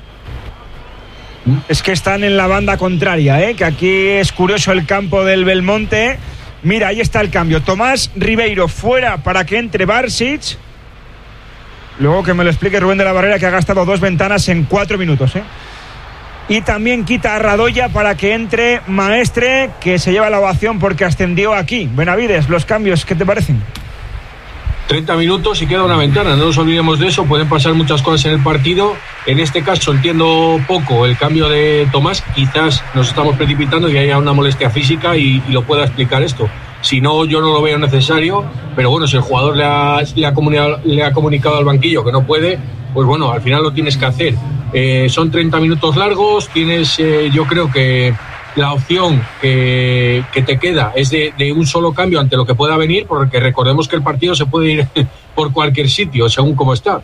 Es que están en la banda contraria, que aquí es curioso el campo del Belmonte. Mira, ahí está el cambio, Tomás Ribeiro fuera para que entre Barsic. Luego que me lo explique Rubén de la Barrera, que ha gastado 2 ventanas en 4 minutos, Y también quita a Radoya para que entre Maestre, que se lleva la ovación porque ascendió aquí. Benavides, los cambios, ¿qué te parecen? 30 minutos y queda una ventana, no nos olvidemos de eso, pueden pasar muchas cosas en el partido. En este caso entiendo poco el cambio de Tomás, quizás nos estamos precipitando y haya una molestia física y lo pueda explicar esto. Si no, yo no lo veo necesario, pero bueno, si el jugador le ha comunicado al banquillo que no puede, pues bueno, al final lo tienes que hacer. Son 30 minutos largos, tienes yo creo que la opción que te queda es de un solo cambio ante lo que pueda venir, porque recordemos que el partido se puede ir por cualquier sitio, según cómo está.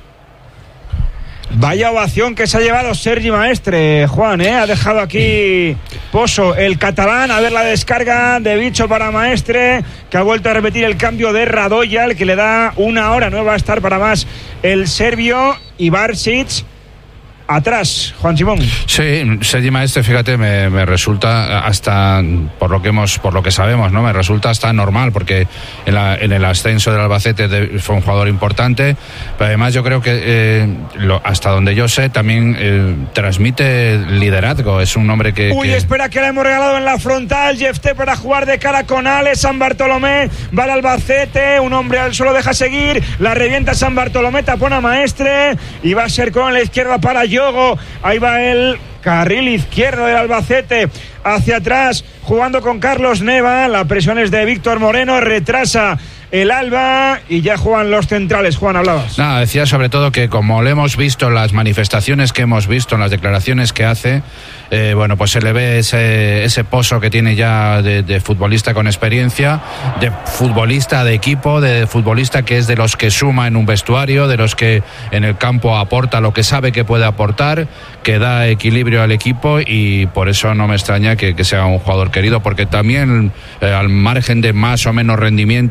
Vaya ovación que se ha llevado Sergi Maestre, Juan, ha dejado aquí Pozo, el catalán, a ver la descarga de Bicho para Maestre, que ha vuelto a repetir el cambio de Radoya, el que le da una hora, no va a estar para más el serbio, y Barsic atrás, Juan Simón. Sí, Sergi Maestre, fíjate, me resulta hasta por lo que sabemos, ¿no? Me resulta hasta normal, porque en el ascenso del Albacete fue un jugador importante, pero además yo creo que hasta donde yo sé también transmite liderazgo, es un hombre que... Espera, que le hemos regalado en la frontal, Yefté para jugar de cara con Ale, San Bartolomé, va al Albacete, un hombre al suelo deja seguir, la revienta San Bartolomé, tapona Maestre, y va a ser con la izquierda para Yogo, ahí va el carril izquierdo del Albacete hacia atrás, jugando con Carlos Neva, la presión es de Víctor Moreno, retrasa el Alba y ya juegan los centrales. Juan, hablabas. Nada, decía sobre todo que como lo hemos visto en las manifestaciones que hemos visto, en las declaraciones que hace, bueno, pues se le ve ese pozo que tiene ya de futbolista con experiencia, de futbolista de equipo, de futbolista que es de los que suma en un vestuario, de los que en el campo aporta lo que sabe que puede aportar, que da equilibrio al equipo, y por eso no me extraña que sea un jugador querido, porque también al margen de más o menos rendimiento, de un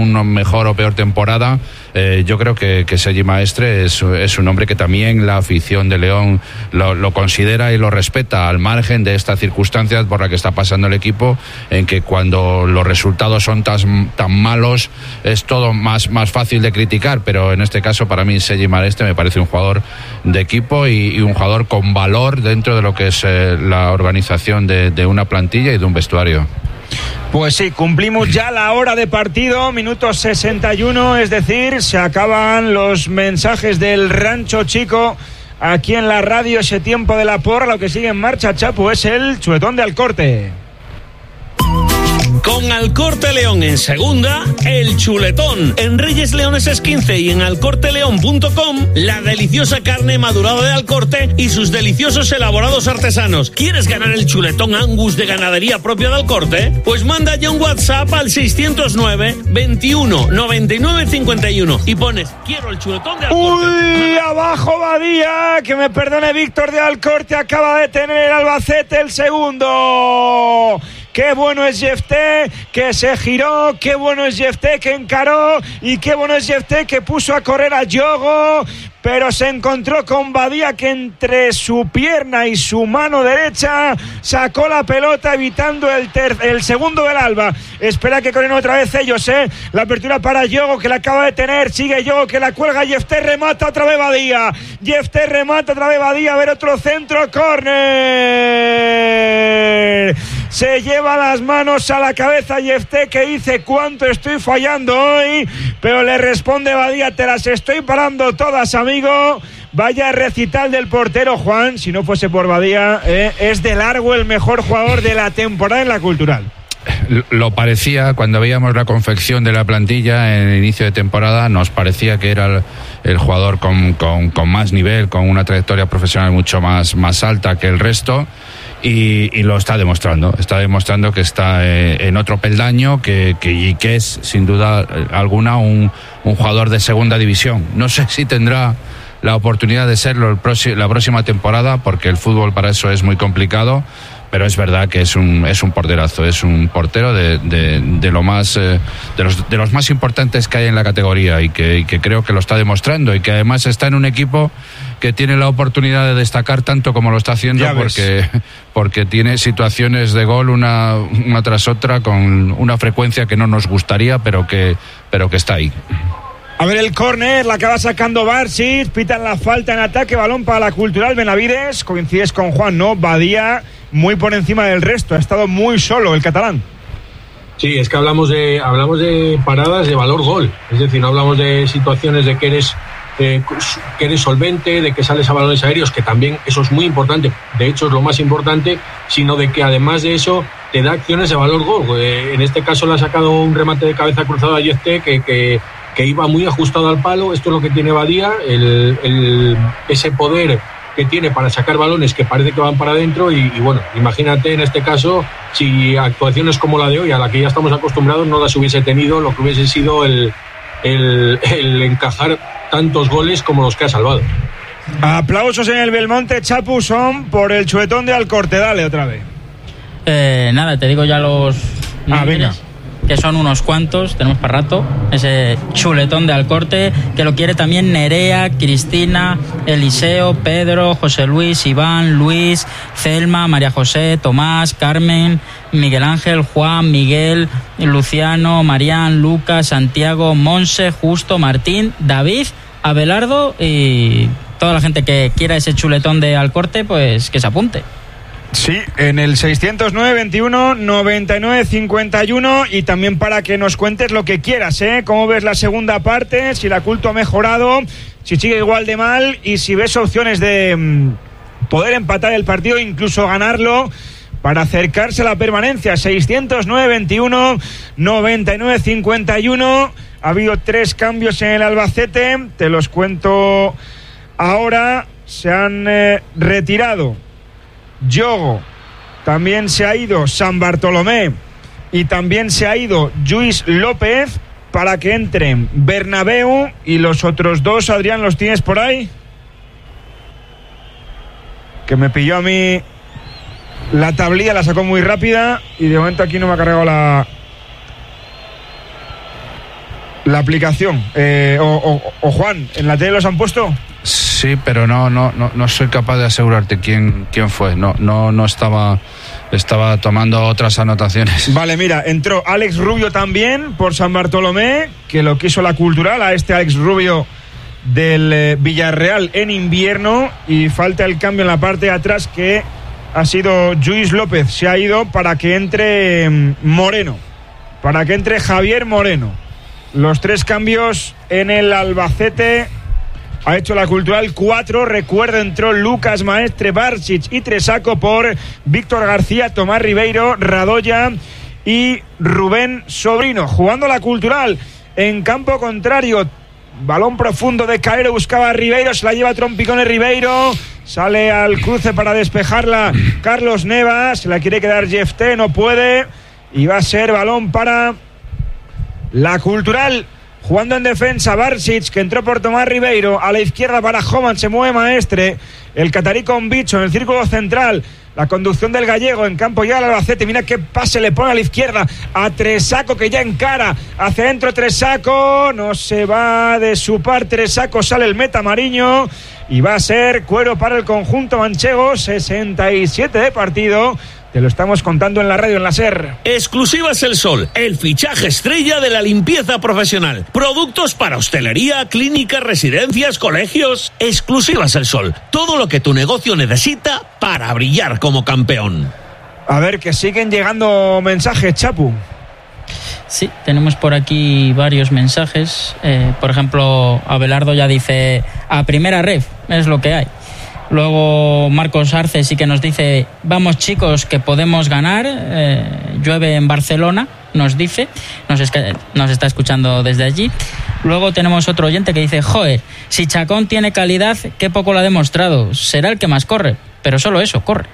una mejor o peor temporada, yo creo que Sergi Maestre es un hombre que también la afición de León lo considera y lo respeta, al margen de esta circunstancia por la que está pasando el equipo, en que cuando los resultados son tan malos es todo más fácil de criticar, pero en este caso para mí Sergi Maestre me parece un jugador de equipo y un jugador con valor dentro de lo que es la organización de una plantilla y de un vestuario. Pues sí, cumplimos ya la hora de partido, minuto 61, es decir, se acaban los mensajes del Rancho Chico aquí en la radio. Ese tiempo de la porra, lo que sigue en marcha, Chapu, es el chuletón de Alcorte. Con Alcorte León en segunda, el chuletón. En Reyes Leoneses 15 y en alcorteleón.com, la deliciosa carne madurada de Alcorte y sus deliciosos elaborados artesanos. ¿Quieres ganar el chuletón Angus de ganadería propia de Alcorte? Pues manda ya un WhatsApp al 609 21 99 51 y pones quiero el chuletón de Alcorte. ¡Uy! Abajo Badía, que me perdone Víctor de Alcorte, acaba de tener el Albacete el segundo. Qué bueno es Jefté, que se giró, qué bueno es Jefté, que encaró, y qué bueno es Jefté, que puso a correr a Yogo, pero se encontró con Badía, que entre su pierna y su mano derecha sacó la pelota, evitando el segundo del Alba. Espera que corren otra vez ellos, la apertura para Yogo, que la acaba de tener, sigue Yogo, que la cuelga, Jefté remata otra vez Badía, Jefté remata otra vez Badía, a ver otro centro, córner. Se lleva las manos a la cabeza Jefté, que dice cuánto estoy fallando hoy, pero le responde Badía, te las estoy parando todas, amigo. Vaya recital del portero, Juan, si no fuese por Badía, es de largo el mejor jugador de la temporada en la Cultural. Lo parecía cuando veíamos la confección de la plantilla en el inicio de temporada, nos parecía que era el jugador con más nivel, con una trayectoria profesional mucho más alta que el resto. Y lo está demostrando que está en otro peldaño, que es sin duda alguna un jugador de segunda división. No sé si tendrá la oportunidad de serlo la próxima temporada, porque el fútbol para eso es muy complicado, pero es verdad que es un porterazo, es un portero de los más importantes que hay en la categoría, y que creo que lo está demostrando, y que además está en un equipo que tiene la oportunidad de destacar tanto como lo está haciendo, porque tiene situaciones de gol una tras otra con una frecuencia que no nos gustaría, pero que está ahí. A ver el córner, la acaba sacando Barsic, pitan la falta en ataque, balón para la Cultural. Benavides, coincides con Juan, ¿no? Badía muy por encima del resto, ha estado muy solo el catalán. Sí, es que hablamos de paradas de valor gol, es decir, no hablamos de situaciones de que eres solvente, de que sales a balones aéreos, que también eso es muy importante, de hecho es lo más importante, sino de que además de eso te da acciones de valor gol. En este caso le ha sacado un remate de cabeza cruzado a Jefté que iba muy ajustado al palo. Esto es lo que tiene Badía, ese poder que tiene para sacar balones que parece que van para adentro, y bueno, imagínate en este caso si actuaciones como la de hoy, a la que ya estamos acostumbrados, no las hubiese tenido, lo que hubiese sido el encajar tantos goles como los que ha salvado. Aplausos en el Belmonte, Chapuzón, por el chuletón de Alcorte. Dale otra vez. Nada, te digo ya los venga, que son unos cuantos, tenemos para rato. Ese chuletón de Alcorte, que lo quiere también Nerea, Cristina, Eliseo, Pedro, José Luis, Iván, Luis, Celma, María José, Tomás, Carmen, Miguel Ángel, Juan, Miguel, Luciano, Marián, Lucas, Santiago, Monse, Justo, Martín, David, Abelardo, y toda la gente que quiera ese chuletón de Alcorte, pues que se apunte. Sí, en el 609 21 99 51, y también para que nos cuentes lo que quieras, cómo ves la segunda parte, si la Culto ha mejorado, si sigue igual de mal, y si ves opciones de poder empatar el partido e incluso ganarlo para acercarse a la permanencia. 609 21 99 51. Ha habido 3 cambios en el Albacete, te los cuento ahora. Se han retirado Yogo, también se ha ido San Bartolomé y también se ha ido Lluís López, para que entren Bernabéu y los otros 2. Adrián, ¿los tienes por ahí? Que me pilló a mí la tablilla, la sacó muy rápida y de momento aquí no me ha cargado la aplicación. O Juan, ¿en la tele los han puesto? Sí, pero no soy capaz de asegurarte quién fue. No estaba tomando otras anotaciones. Vale, mira, entró Alex Rubio también por San Bartolomé, que lo quiso la Cultural, a Alex Rubio del Villarreal en invierno, y falta el cambio en la parte de atrás, que ha sido Lluís López, se ha ido para que entre Moreno, para que entre Javier Moreno. Los 3 cambios en el Albacete. Ha hecho la Cultural 4, recuerdo, entró Lucas Maestre, Barsic y Tresaco por Víctor García, Tomás Ribeiro, Radoya y Rubén Sobrino. Jugando la Cultural en campo contrario, balón profundo de Calero, buscaba a Ribeiro, se la lleva Trompicones Ribeiro, sale al cruce para despejarla Carlos Neva, se la quiere quedar Jeff T, no puede, y va a ser balón para la Cultural. Jugando en defensa, Barsic, que entró por Tomás Ribeiro. A la izquierda para Homan, se mueve Maestre. El catarí con Bicho en el círculo central. La conducción del gallego en campo ya al Albacete. Mira qué pase le pone a la izquierda a Tresaco, que ya encara. Hacia adentro Tresaco. No se va de su par Tresaco. Sale el meta Mariño. Y va a ser cuero para el conjunto manchego. 67 de partido. Te lo estamos contando en la radio, en la SER. Exclusivas El Sol, el fichaje estrella de la limpieza profesional. Productos para hostelería, clínicas, residencias, colegios. Exclusivas El Sol, todo lo que tu negocio necesita para brillar como campeón. A ver, que siguen llegando mensajes, Chapu. Sí, tenemos por aquí varios mensajes. Por ejemplo, Abelardo ya dice: a primera ref, es lo que hay. Luego Marcos Arce sí que nos dice: vamos chicos, que podemos ganar, llueve en Barcelona, nos dice, nos está escuchando desde allí. Luego tenemos otro oyente que dice: joder, si Chacón tiene calidad, qué poco lo ha demostrado, será el que más corre, pero solo eso, corre.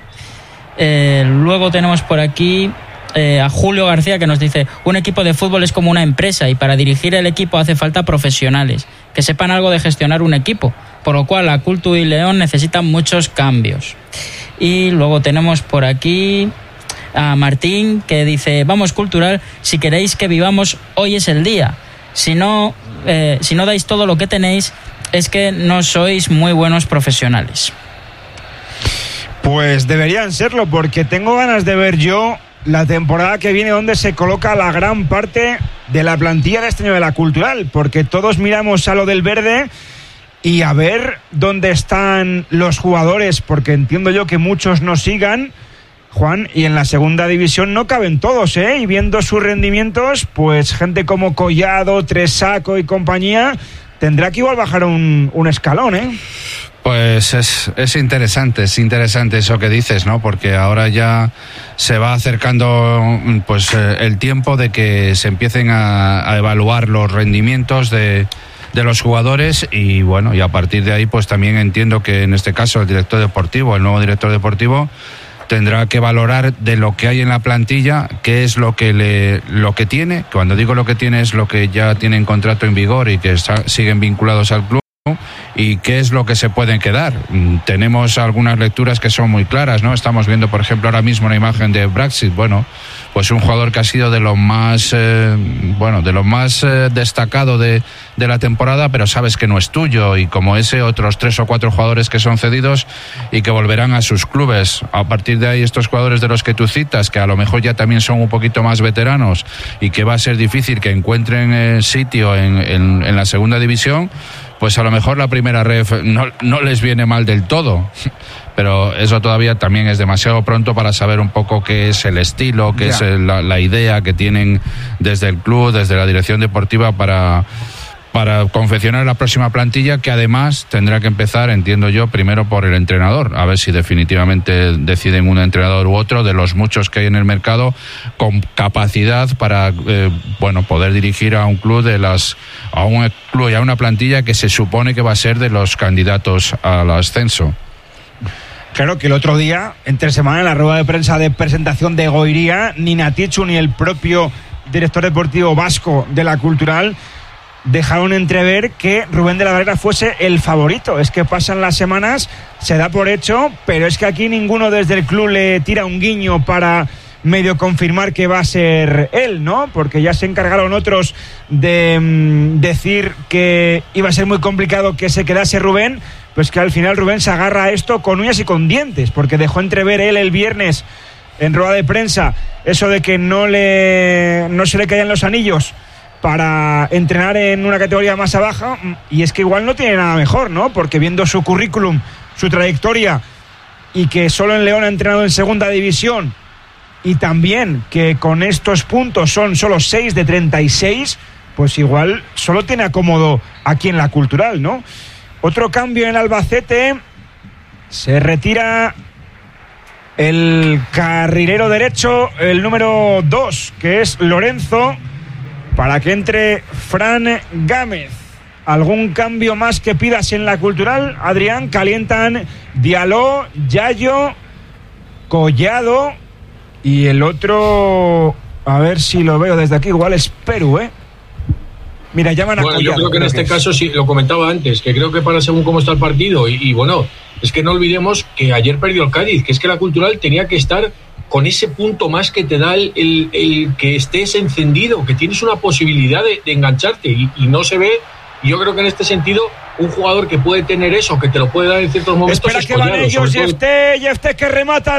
Luego tenemos por aquí a Julio García, que nos dice: un equipo de fútbol es como una empresa, y para dirigir el equipo hace falta profesionales que sepan algo de gestionar un equipo, por lo cual la Cultu y León necesitan muchos cambios. Y luego tenemos por aquí a Martín, que dice: vamos Cultural, si queréis que vivamos, hoy es el día. Si no dais todo lo que tenéis, es que no sois muy buenos profesionales. Pues deberían serlo, porque tengo ganas de ver yo la temporada que viene donde se coloca la gran parte de la plantilla de este año de la Cultural, porque todos miramos a lo del verde y a ver dónde están los jugadores, porque entiendo yo que muchos no sigan, Juan, y en la segunda división no caben todos, y viendo sus rendimientos, pues gente como Collado, Tresaco y compañía tendrá que igual bajar un escalón, Pues es interesante eso que dices, ¿no? Porque ahora ya se va acercando pues el tiempo de que se empiecen a evaluar los rendimientos de los jugadores, y bueno, y a partir de ahí pues también entiendo que en este caso el nuevo director deportivo tendrá que valorar de lo que hay en la plantilla, qué es lo que tiene. Cuando digo lo que tiene, es lo que ya tienen contrato en vigor y que siguen vinculados al club, y qué es lo que se pueden quedar. Tenemos algunas lecturas que son muy claras, ¿no? Estamos viendo, por ejemplo, ahora mismo una imagen de Brexit. Bueno, pues un jugador que ha sido de lo más destacado de la temporada, pero sabes que no es tuyo, y como ese, otros 3 o 4 jugadores que son cedidos y que volverán a sus clubes. A partir de ahí, estos jugadores de los que tú citas, que a lo mejor ya también son un poquito más veteranos y que va a ser difícil que encuentren sitio en la segunda división, pues a lo mejor la primera ref no les viene mal del todo, pero eso todavía también es demasiado pronto para saber un poco qué es el estilo, qué es la idea que tienen desde el club, desde la dirección deportiva para confeccionar la próxima plantilla, que además tendrá que empezar, entiendo yo, primero por el entrenador, a ver si definitivamente deciden un entrenador u otro de los muchos que hay en el mercado con capacidad para poder dirigir a un club a un club y a una plantilla que se supone que va a ser de los candidatos al ascenso. Claro que el otro día, entre semana, en la rueda de prensa de presentación de Goiría, ni Natichu ni el propio director deportivo vasco de la Cultural dejaron entrever que Rubén de la Barrera fuese el favorito. Es que pasan las semanas, se da por hecho, pero es que aquí ninguno desde el club le tira un guiño para medio confirmar que va a ser él, ¿no? Porque ya se encargaron otros de decir que iba a ser muy complicado que se quedase Rubén, pues que al final Rubén se agarra a esto con uñas y con dientes, porque dejó entrever él el viernes en rueda de prensa eso de que no se le caían los anillos para entrenar en una categoría más baja, y es que igual no tiene nada mejor, ¿no? Porque viendo su currículum, su trayectoria, y que solo en León ha entrenado en segunda división, y también que con estos puntos son solo 6 de 36, pues igual solo tiene acomodo aquí en la Cultural, ¿no? Otro cambio en Albacete, se retira el carrilero derecho, el número 2, que es Lorenzo, para que entre Fran Gámez. ¿Algún cambio más que pidas en la Cultural, Adrián? Calientan Diallo, Yayo, Collado, y el otro, a ver si lo veo desde aquí, igual es Perú, ¿eh? Mira, llaman a Collado. Yo creo que en este caso, sí, lo comentaba antes, que creo que para según cómo está el partido, y bueno, es que no olvidemos que ayer perdió el Cádiz, que es que la Cultural tenía que estar con ese punto más que te da el que estés encendido, que tienes una posibilidad de engancharte, y no se ve. Y yo creo que en este sentido, un jugador que puede tener eso, que te lo puede dar en ciertos momentos. Espera que van ellos, Yefté que remata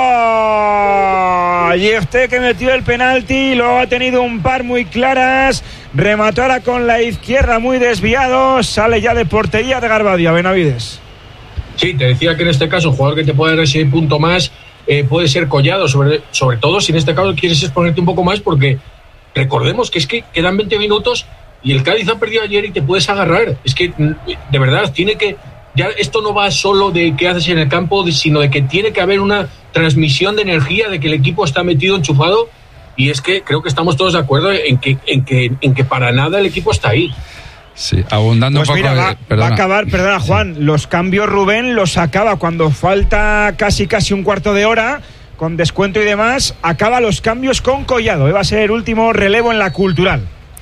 arriba. Yefté que metió el penalti, luego ha tenido un par muy claras. Remató ahora con la izquierda muy desviado. Sale ya de portería de Garbadia, Benavides. Sí, te decía que en este caso, un jugador que te puede dar ese punto más puede ser Collado, sobre todo si en este caso quieres exponerte un poco más, porque recordemos que es que quedan 20 minutos. Y el Cádiz ha perdido ayer y te puedes agarrar. Es que, de verdad, ya esto no va solo de qué haces en el campo, sino de que tiene que haber una transmisión de energía, de que el equipo está metido, enchufado. Y es que creo que estamos todos de acuerdo en que para nada el equipo está ahí. Sí, abundando pues un poco. Mira, va a acabar, perdona Juan, los cambios Rubén los acaba cuando falta casi un cuarto de hora, con descuento y demás, acaba los cambios con Collado. Va a ser el último relevo en la Cultural.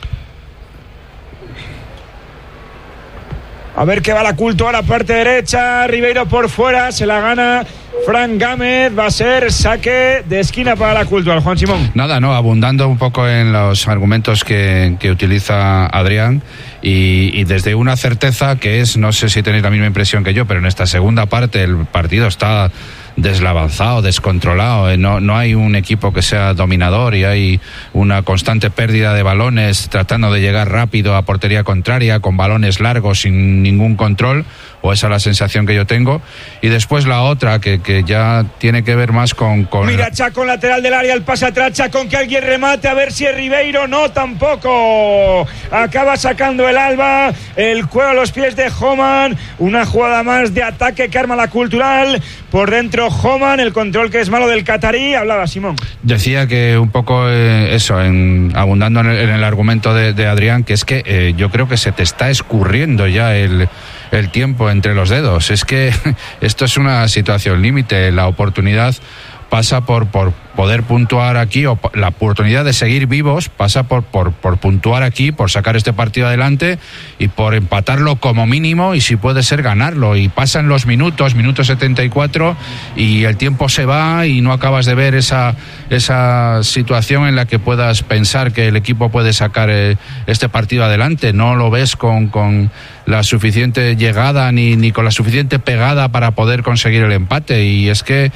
A ver qué va la Culto a la parte derecha. Ribeiro por fuera, se la gana Fran Gámez. Va a ser saque de esquina para la Culto al Juan Simón. Nada, no, abundando un poco en los argumentos que utiliza Adrián y desde una certeza que es, no sé si tenéis la misma impresión que yo, pero en esta segunda parte el partido está deslavanzado, descontrolado, no hay un equipo que sea dominador y hay una constante pérdida de balones tratando de llegar rápido a portería contraria con balones largos sin ningún control, o esa es la sensación que yo tengo. Y después la otra que ya tiene que ver más con mira, Chacón lateral del área, el pase atrás, Chacón que alguien remate, a ver si es Ribeiro, no, tampoco, acaba sacando el Alba, el cuero a los pies de Homan, una jugada más de ataque que arma la Cultural, por dentro Homan, el control que es malo del catarí. Hablaba Simón. Decía que un poco eso, abundando en el argumento de Adrián, que es que yo creo que se te está escurriendo ya el tiempo entre los dedos. Es que esto es una situación límite. La oportunidad pasa por poder puntuar aquí, o la oportunidad de seguir vivos pasa por puntuar aquí, por sacar este partido adelante y por empatarlo como mínimo, y si puede ser ganarlo. Y pasan los minuto 74, y el tiempo se va y no acabas de ver esa situación en la que puedas pensar que el equipo puede sacar este partido adelante. No lo ves con la suficiente llegada ni con la suficiente pegada para poder conseguir el empate, y es que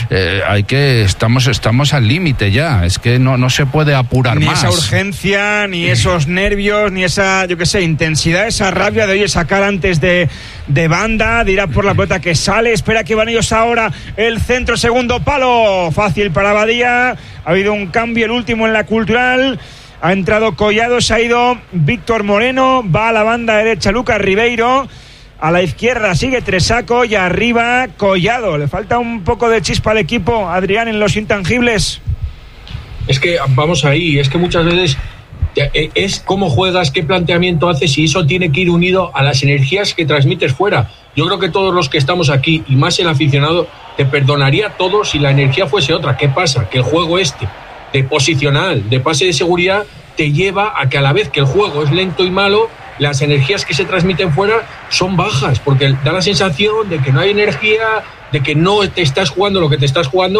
estamos al límite ya. Es que no se puede apurar ni más. Ni esa urgencia, ni esos nervios, ni esa, intensidad, esa rabia de sacar antes de banda, de ir a por la pelota que sale. Espera que van ellos ahora, el centro, segundo palo, fácil para Badía. Ha habido un cambio, el último en la Cultural. Ha entrado Collado, se ha ido Víctor Moreno, va a la banda derecha Lucas Ribeiro, a la izquierda sigue Tresaco y arriba Collado. Le falta un poco de chispa al equipo, Adrián, en los intangibles. Es que vamos ahí, es que muchas veces es cómo juegas, qué planteamiento haces, y eso tiene que ir unido a las energías que transmites fuera. Yo creo que todos los que estamos aquí, y más el aficionado, te perdonaría todo si la energía fuese otra. ¿Qué pasa? Que el juego de posicional, de pase de seguridad, te lleva a que a la vez que el juego es lento y malo, las energías que se transmiten fuera son bajas, porque da la sensación de que no hay energía, de que no te estás jugando lo que te estás jugando.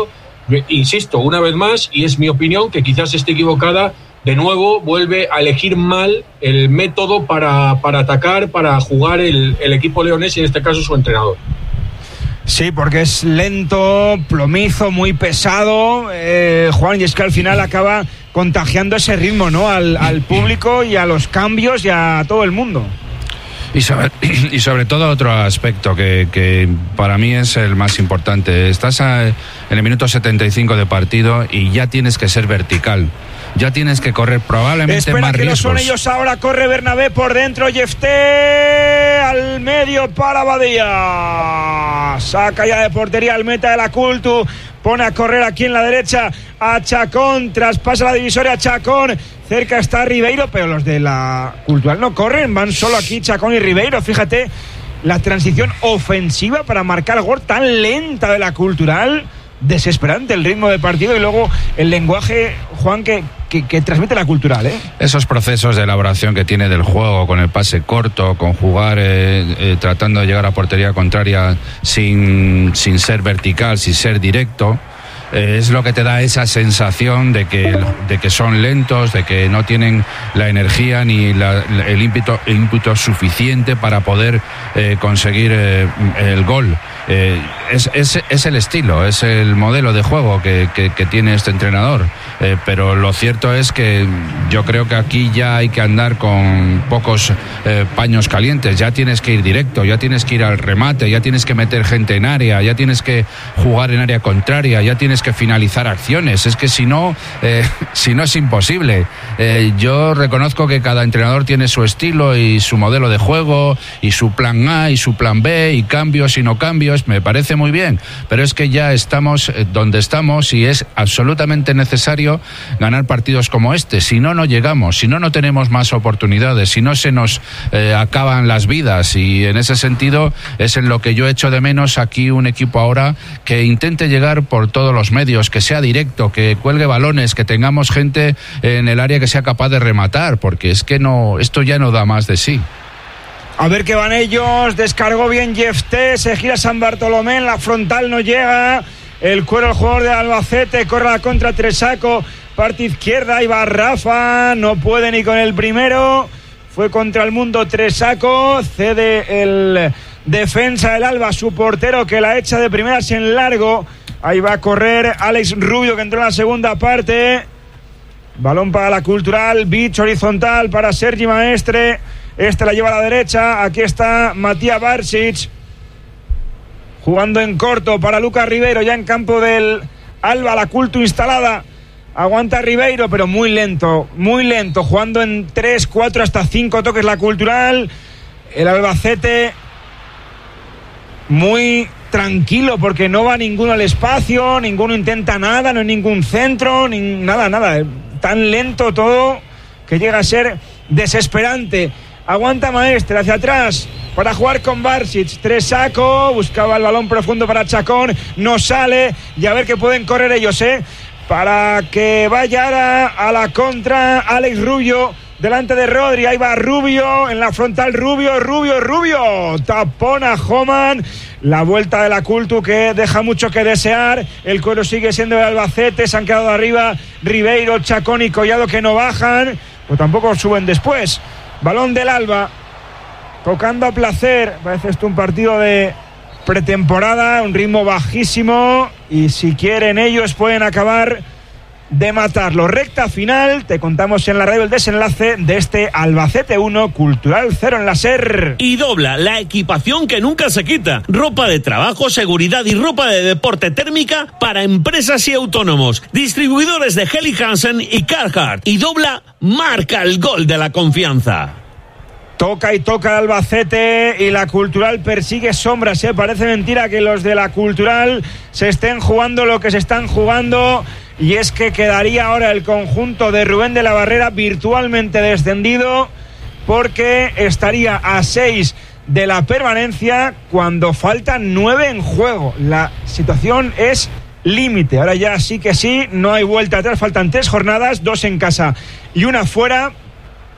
insisto, una vez más, y es mi opinión, que quizás esté equivocada, de nuevo vuelve a elegir mal el método para atacar, para jugar el equipo leonés y en este caso su entrenador. Sí, porque es lento, plomizo, muy pesado, Juan, y es que al final acaba contagiando ese ritmo, ¿no? Al público y a los cambios y a todo el mundo. Y sobre todo otro aspecto que para mí es el más importante. Estás en el minuto 75 de partido y ya tienes que ser vertical. Ya tienes que correr probablemente más riesgos. Espera que no son ellos ahora. Corre Bernabé por dentro. Jefté al medio para Badía. Saca ya de portería al meta de la Cultu. Pone a correr aquí en la derecha a Chacón. Traspasa la divisoria a Chacón. Cerca está Ribeiro, pero los de la Cultural no corren. Van solo aquí Chacón y Ribeiro. Fíjate la transición ofensiva para marcar gol tan lenta de la Cultural. Desesperante el ritmo de partido y luego el lenguaje, Juan, que transmite la Cultural, ¿eh? Esos procesos de elaboración que tiene del juego, con el pase corto, con jugar tratando de llegar a portería contraria sin ser vertical, sin ser directo, es lo que te da esa sensación de que son lentos, de que no tienen la energía ni el ímpetu suficiente para poder conseguir el gol. Es el estilo, es el modelo de juego que tiene este entrenador, pero lo cierto es que yo creo que aquí ya hay que andar con pocos paños calientes. Ya tienes que ir directo, ya tienes que ir al remate, ya tienes que meter gente en área, ya tienes que jugar en área contraria, ya tienes que finalizar acciones. Es que si no es imposible. Yo reconozco que cada entrenador tiene su estilo y su modelo de juego y su plan A y su plan B y cambios y no cambios. Me parece muy bien, pero es que ya estamos donde estamos y es absolutamente necesario ganar partidos como este. Si no llegamos, si no tenemos más oportunidades, si no se nos acaban las vidas, y en ese sentido es en lo que yo echo de menos aquí un equipo ahora que intente llegar por todos los medios, que sea directo, que cuelgue balones, que tengamos gente en el área que sea capaz de rematar, porque es que esto ya no da más de sí. A ver qué van ellos. Descargó bien Jefté, se gira San Bartolomé, en la frontal no llega. El cuero, el jugador de Albacete, corre a la contra Tresaco, parte izquierda, ahí va Rafa, no puede ni con el primero. Fue contra el mundo Tresaco, cede el defensa del Alba, su portero, que la echa de primeras en largo. Ahí va a correr Alex Rubio, que entró en la segunda parte. Balón para la Cultural, Beach horizontal para Sergi Maestre. Este la lleva a la derecha. Aquí está Matías Barsic jugando en corto para Lucas Ribeiro, ya en campo del Alba. La Cultu instalada. Aguanta Ribeiro, pero muy lento, jugando en 3, 4, hasta 5 toques la Cultural. El Albacete muy tranquilo, porque no va ninguno al espacio, ninguno intenta nada, no hay ningún centro, nada. Tan lento todo que llega a ser desesperante. Aguanta Maestre hacia atrás para jugar con Barsic. Tresaco buscaba el balón profundo para Chacón, no sale, y a ver que pueden correr ellos, para que vaya ahora a la contra Alex Rubio delante de Rodri. Ahí va Rubio en la frontal. Rubio tapón a Homan. La vuelta de la Cultu, que deja mucho que desear. El cuero sigue siendo el Albacete. Se han quedado arriba Ribeiro, Chacón y Collado, que no bajan, pues tampoco suben después. Balón del Alba, tocando a placer. Parece esto un partido de pretemporada, un ritmo bajísimo, y si quieren ellos pueden acabar de matarlo. Recta final, te contamos en la radio el desenlace de este Albacete 1, Cultural 0 en la SER. Y Dobla, la equipación que nunca se quita. Ropa de trabajo, seguridad y ropa de deporte térmica para empresas y autónomos. Distribuidores de Helly Hansen y Carhartt. Y Dobla marca el gol de la confianza. Toca el Albacete y la Cultural persigue sombras. Parece mentira que los de la Cultural se estén jugando lo que se están jugando, y es que quedaría ahora el conjunto de Rubén de la Barrera virtualmente descendido, porque estaría a 6 de la permanencia cuando faltan 9 en juego. La situación es límite. Ahora ya sí que sí, no hay vuelta atrás. Faltan 3 jornadas, 2 en casa y 1 fuera.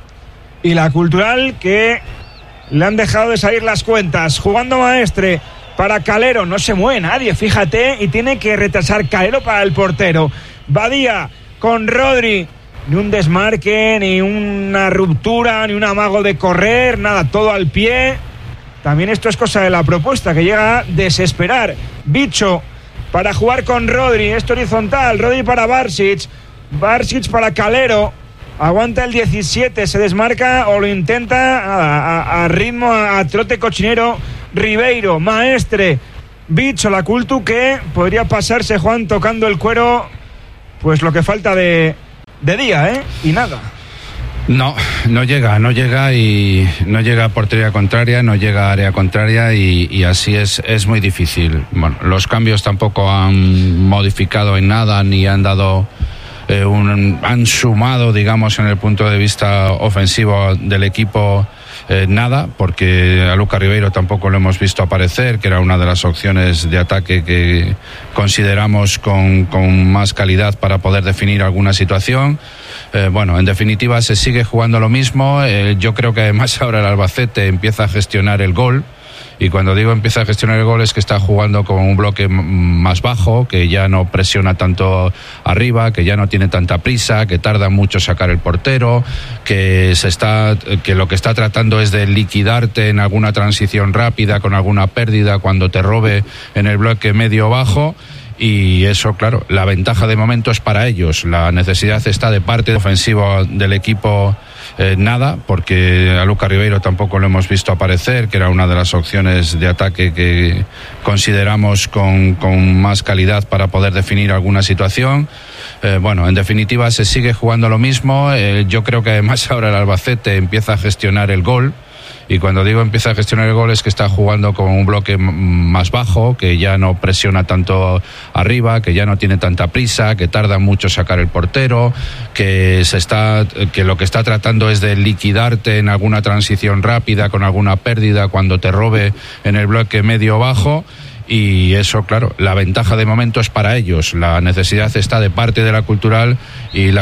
Y la Cultural, que le han dejado de salir las cuentas. Jugando Maestre, para Calero, no se mueve nadie, fíjate, y tiene que retrasar Calero para el portero. Badía con Rodri, ni un desmarque, ni una ruptura, ni un amago de correr, nada, todo al pie. También esto es cosa de la propuesta, que llega a desesperar. Bicho para jugar con Rodri, esto horizontal, Rodri para Barsic para Calero, aguanta el 17, se desmarca o lo intenta a ritmo, a trote cochinero, Ribeiro, Maestre, Bicho, la Cultu, que podría pasarse, Juan, tocando el cuero, pues lo que falta de día, y nada. No llega y no llega a portería contraria, no llega a área contraria y así es muy difícil. Bueno, los cambios tampoco han modificado en nada ni han dado han sumado, digamos, en el punto de vista ofensivo del equipo nada, porque a Lucas Ribeiro tampoco lo hemos visto aparecer, que era una de las opciones de ataque que consideramos con más calidad para poder definir alguna situación. Bueno, en definitiva se sigue jugando lo mismo. Yo creo que además ahora el Albacete empieza a gestionar el gol. Y cuando digo empieza a gestionar el gol es que está jugando con un bloque más bajo, que ya no presiona tanto arriba, que ya no tiene tanta prisa, que tarda mucho sacar el portero, que lo que está tratando es de liquidarte en alguna transición rápida, con alguna pérdida, cuando te robe en el bloque medio bajo. Y eso, claro, la ventaja de momento es para ellos. La necesidad está de parte ofensiva del equipo nada, porque a Lucas Ribeiro tampoco lo hemos visto aparecer, que era una de las opciones de ataque que consideramos con más calidad para poder definir alguna situación. Bueno, en definitiva se sigue jugando lo mismo. Yo creo que además ahora el Albacete empieza a gestionar el gol. Y cuando digo empieza a gestionar el gol es que está jugando con un bloque más bajo, que ya no presiona tanto arriba, que ya no tiene tanta prisa, que tarda mucho sacar el portero, que lo que está tratando es de liquidarte en alguna transición rápida, con alguna pérdida, cuando te robe en el bloque medio bajo. Y eso, claro, la ventaja de momento es para ellos. La necesidad está de parte de la Cultural y la